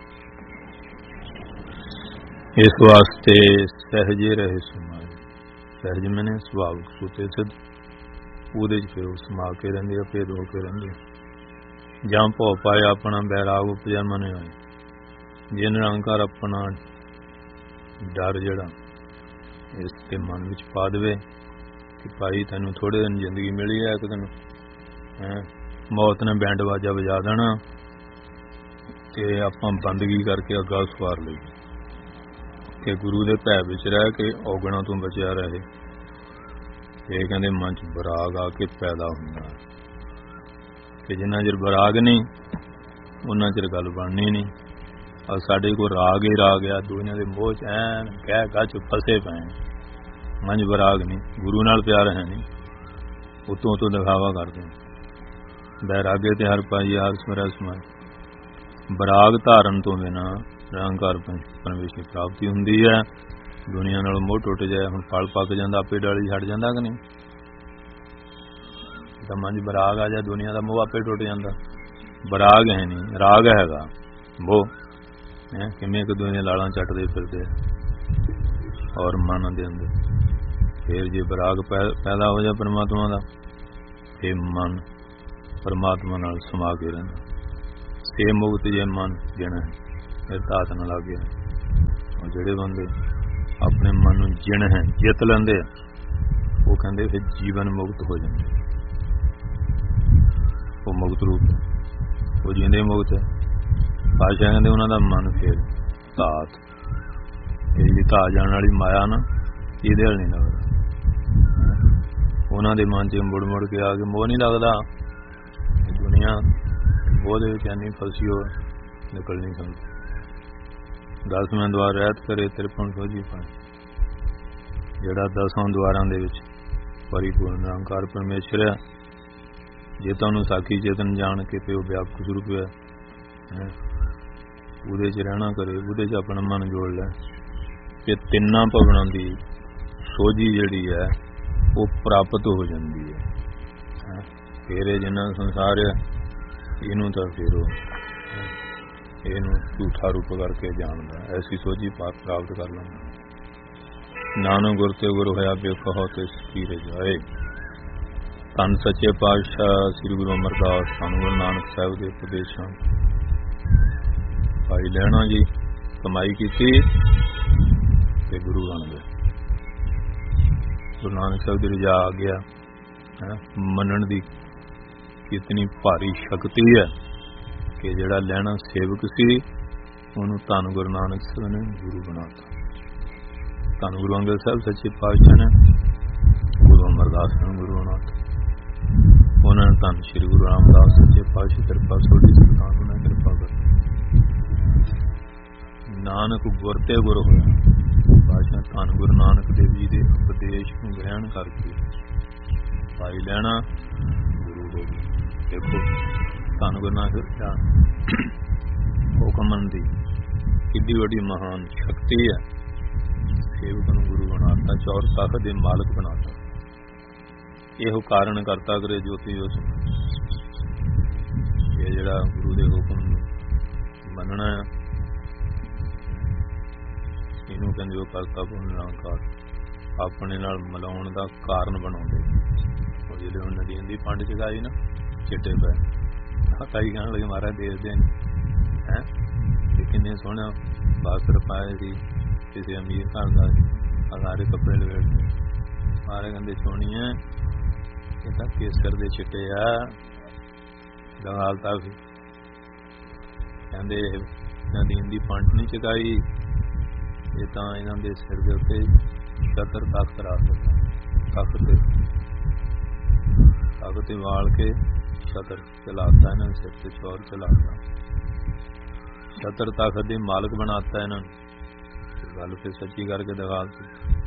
ਇਸ ਵਾਸਤੇ ਸਹਿਜੇ ਰਹੇ ਸਮਾਏ। ਸਹਿਜ ਮੈਨੇ ਸੁਭਾਵਿਕ ਸੁਤੇ ਸਿੱਧ, ਉਹਦੇ 'ਚ ਫਿਰ ਉਹ ਸਮਾ ਕੇ ਰਹਿੰਦੇ, ਅਭੇਦ ਹੋ ਕੇ ਰਹਿੰਦੇ। ਜਾਂ ਭਉ ਪਾਏ ਆਪਣਾ ਬੈਰਾਗ ਉਪਜੈ ਮਨ ਆਏ। ਜਿਨ ਨਿਰੰਕਾਰ ਆਪਣਾ ਡਰ ਜਿਹੜਾ ਇਸ ਦੇ ਮਨ ਵਿੱਚ ਪਾ ਦੇਵੇ ਕਿ ਭਾਈ ਤੈਨੂੰ ਥੋੜੇ ਦਿਨ ਜ਼ਿੰਦਗੀ ਮਿਲੀ ਹੈ, ਇੱਕ ਦਿਨ ਮੌਤ ਨੇ ਬੈਂਡ ਬਾਜਾ ਵਜਾ ਦੇਣਾ ਤੇ ਆਪਾਂ ਬੰਦਗੀ ਕਰਕੇ ਅੱਗਾ ਸਵਾਰ ਲਈ ਕਿ ਗੁਰੂ ਦੇ ਭੈ ਵਿੱਚ ਰਹਿ ਕੇ ਔਗਣਾਂ ਤੋਂ ਬਚਿਆ ਰਹੇ। ਇਹ ਕਹਿੰਦੇ ਮਨ ਚ ਬਰਾਗ ਆ ਕੇ ਪੈਦਾ ਹੁੰਦਾ ਕਿ ਜਿੰਨਾ ਚਿਰ ਬਰਾਗ ਨਹੀਂ ਉਹਨਾਂ ਚਿਰ ਗੱਲ ਬਣਨੀ ਨਹੀਂ। ਔਰ ਸਾਡੇ ਕੋਲ ਰਾਗ ਹੀ ਰਾਗ ਆ, ਦੁਨੀਆਂ ਦੇ ਮੋਹ ਚ ਐਨ ਕਹਿ ਗੱਚ ਫਸੇ ਪਏ, ਮਨ ਬਰਾਗ ਨਹੀਂ, ਗੁਰੂ ਨਾਲ ਪਿਆਰ ਹੈ ਨਹੀਂ, ਉਤੋਂ ਉਤੋਂ ਦਿਖਾਵਾ ਕਰਦੇ। ਬੈਰਾਗੇ ਤੇ ਹਰ ਪਾਈ ਹਰ ਸਮਰਾ ਸਮਾਏ। ਬਰਾਗ ਧਾਰਨ ਤੋਂ ਬਿਨਾਂ ਨਿਰੰਕਾਰ ਪਰਮੇਸ਼ਰ ਪ੍ਰਾਪਤੀ ਹੁੰਦੀ ਹੈ। ਦੁਨੀਆ ਨਾਲ ਮੋਹ ਟੁੱਟ ਜਾਏ, ਹੁਣ ਫਲ ਪੱਕ ਜਾਂਦਾ, ਆਪੇ ਡਾਲੀ ਛੱਡ ਜਾਂਦਾ ਕਿ ਨਹੀਂ। ਤਾਂ ਮਨ ਬਰਾਗ ਆ ਜਾ, ਦੁਨੀਆ ਦਾ ਮੋਹ ਆਪੇ ਟੁੱਟ ਜਾਂਦਾ। ਬਰਾਗ ਹੈ ਨਹੀਂ, ਰਾਗ ਹੈਗਾ ਮੋਹ। ਕਿਵੇਂ ਇੱਕ ਦੂਜੇ ਲਾਲਾਂ ਚੱਟਦੇ ਫਿਰਦੇ ਔਰ ਮਨ ਦੇ ਅੰਦਰ। ਫਿਰ ਜੇ ਬਰਾਗ ਪੈਦਾ ਹੋ ਜਾ ਪਰਮਾਤਮਾ ਦਾ, ਇਹ ਮਨ ਪਰਮਾਤਮਾ ਨਾਲ ਸਮਾ ਕੇ ਰਹਿੰਦਾ। ਇਹ ਮੁਕਤ ਜੇ ਮਨ ਜਿਣਾ ਫਿਰ ਧਾਤ ਨਾ ਲੱਗ ਗਿਆ। ਉਹ ਜਿਹੜੇ ਬੰਦੇ ਆਪਣੇ ਮਨ ਨੂੰ ਜਿਣ ਹੈ ਜਿੱਤ ਲੈਂਦੇ ਆ, ਉਹ ਕਹਿੰਦੇ ਫਿਰ ਜੀਵਨ ਮੁਕਤ ਹੋ ਜਾਂਦੇ। ਉਹ ਮੁਕਤ ਰੂਪ ਹੈ, ਉਹ ਜਿੰਦੇ ਮੁਕਤ ਹੈ। ਪਾਤਸ਼ਾਹ ਕਹਿੰਦੇ ਉਹਨਾਂ ਦਾ ਮਨ ਫਿਰ ਧਾਤ, ਇਹ ਜਿਹੜੀ ਧਾ ਜਾਣ ਵਾਲੀ ਮਾਇਆ ਨਾ, ਇਹਦੇ ਨਾਲ ਨਹੀਂ ਲੱਗਦਾ। ਉਹਨਾਂ ਦੇ ਮਨ 'ਚ ਮੁੜ ਮੁੜ ਕੇ ਆ ਕੇ ਮੋਹ ਨਹੀਂ ਲੱਗਦਾ। ਦੁਨੀਆ ਉਹਦੇ ਵਿੱਚ ਇੰਨੀ ਫਸੀ ਹੋ ਨਿਕਲ ਨਹੀਂ ਸਕਦੀ। 10ਵੇਂ ਦੁਆਰ ਰਹਿਤ ਕਰੇ ਤ੍ਰਿਪਣ ਸੋਝੀ ਪਾਏ। ਜਿਹੜਾ 10 ਦੁਆਰਾਂ ਦੇ ਵਿੱਚ ਪਰਿਪੂਰਨ ਨਿਰੰਕਾਰ ਪਰਮੇਸ਼ਰ ਹੈ, ਜੇ ਤੁਹਾਨੂੰ ਸਾਖੀ ਚੇਤਨ ਜਾਣ ਕੇ ਤੇ ਉਹ ਵਿਆਪਕ ਸਰੂਪ ਹੈ, ਉਹਦੇ 'ਚ ਰਹਿਣਾ ਕਰੇ, ਉਹਦੇ 'ਚ ਆਪਣਾ ਮਨ ਜੋੜ ਲੈ ਤੇ ਤਿੰਨਾਂ ਭਵਨਾਂ ਦੀ ਸੋਝੀ ਜਿਹੜੀ ਹੈ ਉਹ ਪ੍ਰਾਪਤ ਹੋ ਜਾਂਦੀ ਹੈ। ਫਿਰ ਇਹ ਜਿੰਨਾ ਸੰਸਾਰ ਹੈ ਇਹਨੂੰ ਤਾਂ ਫਿਰ ਉਹ ਇਹਨੂੰ ਝੂਠਾ ਰੂਪ ਕਰਕੇ ਜਾਣਦਾ, ਐਸੀ ਸੋਝੀ ਪ੍ਰਾਪਤ ਕਰ ਲੈਂਦਾ। ਨਾਨਕ ਗੁਰ ਤੇ ਗੁਰ ਹੋਇਆ ਬੇਕਹੋ ਤੇ ਸਤੀਰ ਜਾਏ। ਧੰਨ ਸੱਚੇ ਪਾਤਸ਼ਾਹ ਸ੍ਰੀ ਗੁਰੂ ਅਮਰਦਾਸ ਸਾਨੂੰ ਗੁਰੂ ਨਾਨਕ ਸਾਹਿਬ ਦੇ ਉਪਦੇਸ਼ਾਂ। ਭਾਈ ਲਹਿਣਾ ਜੀ ਕਮਾਈ ਕੀਤੀ ਤੇ ਗੁਰੂ ਬਣ ਗਏ। ਗੁਰੂ ਨਾਨਕ ਸਾਹਿਬ ਦੀ ਰਜਾ ਆ ਗਿਆ। ਮੰਨਣ ਦੀ ਕਿਤਨੀ ਭਾਰੀ ਸ਼ਕਤੀ ਹੈ ਕਿ ਜਿਹੜਾ ਲਹਿਣਾ ਸੇਵਕ ਸੀ ਉਹਨੂੰ ਧੰਨ ਗੁਰੂ ਨਾਨਕ ਸਾਹਿਬ ਨੇ ਗੁਰੂ ਬਣਾਤਾ। ਧੰਨ ਗੁਰੂ ਅੰਗਦ ਸਾਹਿਬ ਸੱਚੇ ਪਾਤਸ਼ਾਹ ਨੇ ਗੁਰੂ ਅਮਰਦਾਸ ਨੂੰ ਗੁਰੂ ਬਣਾਤਾ। ਉਹਨਾਂ ਨੇ ਧੰਨ ਸ਼੍ਰੀ ਗੁਰੂ ਰਾਮਦਾਸ ਸੱਚੇ ਪਾਤਸ਼ਾਹ ਕਿਰਪਾ ਸੋਢੀ ਸਰਕਾਰ ਉਹਨਾਂ ਨੇ ਕਿਰਪਾ ਕਰ। ਨਾਨਕ ਗੁਰ ਤੇ ਗੁਰ ਹੋਇਆ। ਪਾਤਸ਼ਾਹ ਧੰਨ ਗੁਰੂ ਨਾਨਕ ਦੇਵ ਜੀ ਦੇ ਉਪਦੇਸ਼ ਨੂੰ ਗ੍ਰਹਿਣ ਕਰਕੇ ਭਾਈ ਲੈਣਾ ਗੁਰੂ ਹੋ ਗਏ। ਦੇਖੋ ਧੰਨ ਗੁਰੂ ਨਾਨਕ ਦਾ ਹੁਕਮਨ ਦੀ ਕਿੱਡੀ ਵੱਡੀ ਮਹਾਨ ਸ਼ਕਤੀ ਹੈ। ਸੇਵਕ ਨੂੰ ਗੁਰੂ ਬਣਾਤਾ, ਚੌਰ ਤਾਕਤ ਦੇ ਮਾਲਕ ਬਣਾਤਾ। ਇਹੋ ਕਾਰਨ ਕਰਤਾ ਕਰੇ ਜੋਤੀ ਜੋ ਸੁਣ। ਇਹ ਜਿਹੜਾ ਗੁਰੂ ਦੇ ਹੁਕਮ ਨੂੰ ਮੰਨਣਾ ਹੈ, ਇਹਨੂੰ ਕਹਿੰਦੇ ਉਹ ਕਰਤਾ ਪੂਰਨ ਨਿਰੰਕਾਰ, ਆਪਣੇ ਨਾਲ ਮਿਲਾਉਣ ਦਾ ਕਾਰਨ ਬਣਾਉਂਦੇ। ਉਹ ਜਿਹੜੇ ਹੁਣ ਨਦੀਆਂ ਦੀ ਪੰਡ ਚਗਾਈ ਨਾ ਚਿੱਟੇ ਪੈ ਤਾਈ ਕਹਿਣ ਲੱਗੇ ਮਹਾਰਾਜ ਦੇਖਦੇ ਨੇ ਹੈ ਤੇ ਕਿੰਨੇ ਸੋਹਣਾ ਬਾਸਰ ਪਾਏ ਸੀ, ਕਿਸੇ ਅਮੀਰ ਘਰ ਦਾ ਸੀ, ਸਾਰੇ ਕੱਪੜੇ ਲਵੇਟਦੇ। ਮਹਾਰਾਜ ਕਹਿੰਦੇ ਸੋਹਣੀਆਂ ਇਹ ਤਾਂ ਕੇਸਰ ਦੇ ਚਿੱਟੇ ਆ ਗਾਲਤਾ ਸੀ। ਕਹਿੰਦੇ ਨਦੀਆਂ ਦੀ ਪੰਡ ਨਹੀਂ ਚਗਾਈ, ਇਹ ਤਾਂ ਇਹਨਾਂ ਦੇ ਸਿਰ ਦੇ ਉੱਤੇ ਛਤਰ ਤਖਤ ਰੱਖ ਦਿੱਤਾ। ਤਖਤ ਤੇ ਵਾਲ ਕੇ ਛਤਰ ਚਲਾਤਾ ਇਹਨਾਂ ਨੇ, ਸਿਰ ਤੇ ਚੌਰ ਚਲਾਤਾ। ਛਤਰ ਤਖਤ ਦੇ ਮਾਲਕ ਬਣਾਤਾ ਇਹਨਾਂ ਨੂੰ। ਗੱਲ ਫਿਰ ਸੱਚੀ ਕਰਕੇ ਦਿਖਾਤੀ।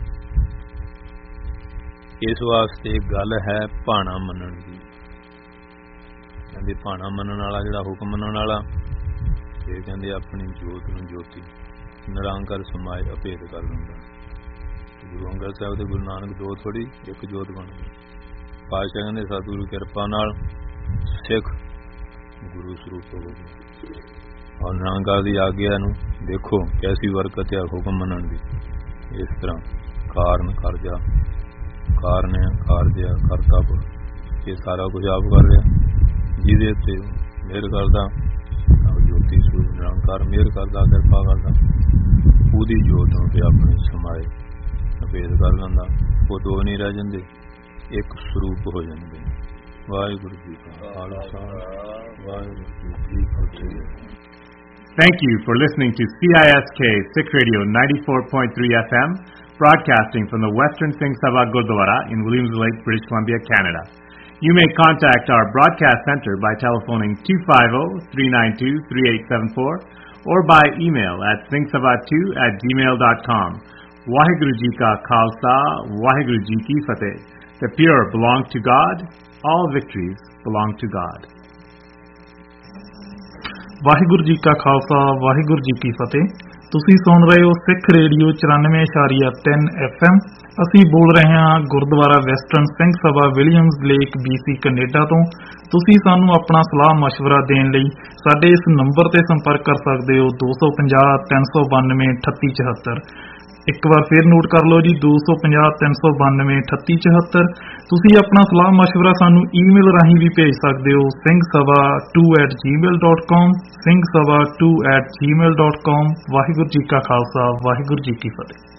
ਇਸ ਵਾਸਤੇ ਗੱਲ ਹੈ ਭਾਣਾ ਮੰਨਣ ਦੀ। ਕਹਿੰਦੇ ਭਾਣਾ ਮੰਨਣ ਵਾਲਾ ਜਿਹੜਾ ਹੁਕਮ ਮੰਨਣ ਵਾਲਾ, ਇਹ ਕਹਿੰਦੇ ਆਪਣੀ ਜੋਤ ਨੂੰ ਜੋਤੀ ਨਿਰੰਕਾਰ ਸਮਾਏ ਅਭੇਦ ਕਰ ਦਿੰਦਾ। ਗੁਰੂ ਅੰਗਦ ਸਾਹਿਬ ਤੇ ਗੁਰੂ ਨਾਨਕ ਦੋ ਥੋੜੀ ਇੱਕ ਜੋਤ ਬਣ ਗਈ। ਪਾਤਸ਼ਾਹ ਕਹਿੰਦੇ ਸਤਿਗੁਰੂ ਕਿਰਪਾ ਨਾਲ ਸਿੱਖ ਗੁਰੂ ਸਰੂਪ ਹੋ ਗਏ। ਔਰ ਨਿਰੰਕਾਰ ਦੀ ਆਗਿਆ ਨੂੰ ਦੇਖੋ ਕੈਸੀ ਬਰਕਤ ਹੈ ਹੁਕਮ ਮੰਨਣ ਦੀ। ਇਸ ਤਰ੍ਹਾਂ ਕਾਰਨ ਕਰਜਾ, ਕਾਰਨ ਹੈ ਕਾਰਜਾ ਕਰਤਾਪੁਰ, ਇਹ ਸਾਰਾ ਕੁਝ ਆਪ ਕਰ ਰਿਹਾ। ਜਿਹਦੇ ਉੱਤੇ ਮਿਹਰ ਕਰਦਾ ਜੋਤੀ ਸਰੂਪ ਨਿਰੰਕਾਰ ਮਿਹਰ ਕਰਦਾ, ਕਿਰਪਾ ਕਰਦਾ, ਉਹਦੀ ਜੋਤ ਨੂੰ ਤੇ ਆਪਣੇ ਸਮਾਏ ਅਭੇਦ ਕਰ ਲੈਂਦਾ। ਉਹ ਦੋ ਨਹੀਂ ਰਹਿ ਜਾਂਦੇ, ਇੱਕ ਸਰੂਪ ਹੋ ਜਾਂਦੇ। ਵਾਹਿਗੁਰੂ ਜੀ ਕਾ ਖਾਲਸਾ, ਵਾਹਿਗੁਰੂ ਜੀ ਕੀ ਫਤਿਹ। Thank you for listening to CISK Sikh Radio 94.3 FM, broadcasting from the Western Singh Sabha Gurdwara in Williams Lake, British Columbia, Canada. You may contact our broadcast center by telephoning 250-392-3874 or by email at singhsabha2@gmail.com. Waheguru Ji Ka Khalsa, Waheguru Ji Ki Fateh. The pure belong to God. All victories belong to God. Waheguru ji ਕਾ ਖਾਲਸਾ ਵਾਹਿਗੁਰੂ ਜੀ ਕੀ ਫਤਿਹ। ਤੁਸੀਂ ਸੁਣ ਰਹੇ ਹੋ ਸਿੱਖ radio 94.3 FM। ਅਸੀਂ ਬੋਲ ਰਹੇ ਹਾਂ Gurdwara western Singh Sabha Williams lake BC Canada ਤੋਂ। ਤੁਸੀਂ ਸਾਨੂੰ ਆਪਣਾ ਸਲਾਹ ਮਸ਼ਵਰਾ ਦੇਣ ਲਈ ਸਾਡੇ ਇਸ ਨੰਬਰ ਤੇ ਸੰਪਰਕ ਕਰ ਸਕਦੇ ਹੋ 250 392 3874। ਇੱਕ ਵਾਰ ਫਿਰ ਨੋਟ ਕਰ ਲਓ ਜੀ, 250 392 3874। ਤੁਸੀਂ ਆਪਣਾ ਸਲਾਹ ਮਸ਼ਵਰਾ ਸਾਨੂੰ ਈਮੇਲ ਰਾਹੀਂ ਵੀ ਭੇਜ ਸਕਦੇ ਹੋ singsabha2@gmail.com singsabha2@gmail.com। ਵਾਹਿਗੁਰੂ ਜੀ ਕਾ ਖਾਲਸਾ, ਵਾਹਿਗੁਰੂ ਜੀ ਕੀ ਫਤਿਹ।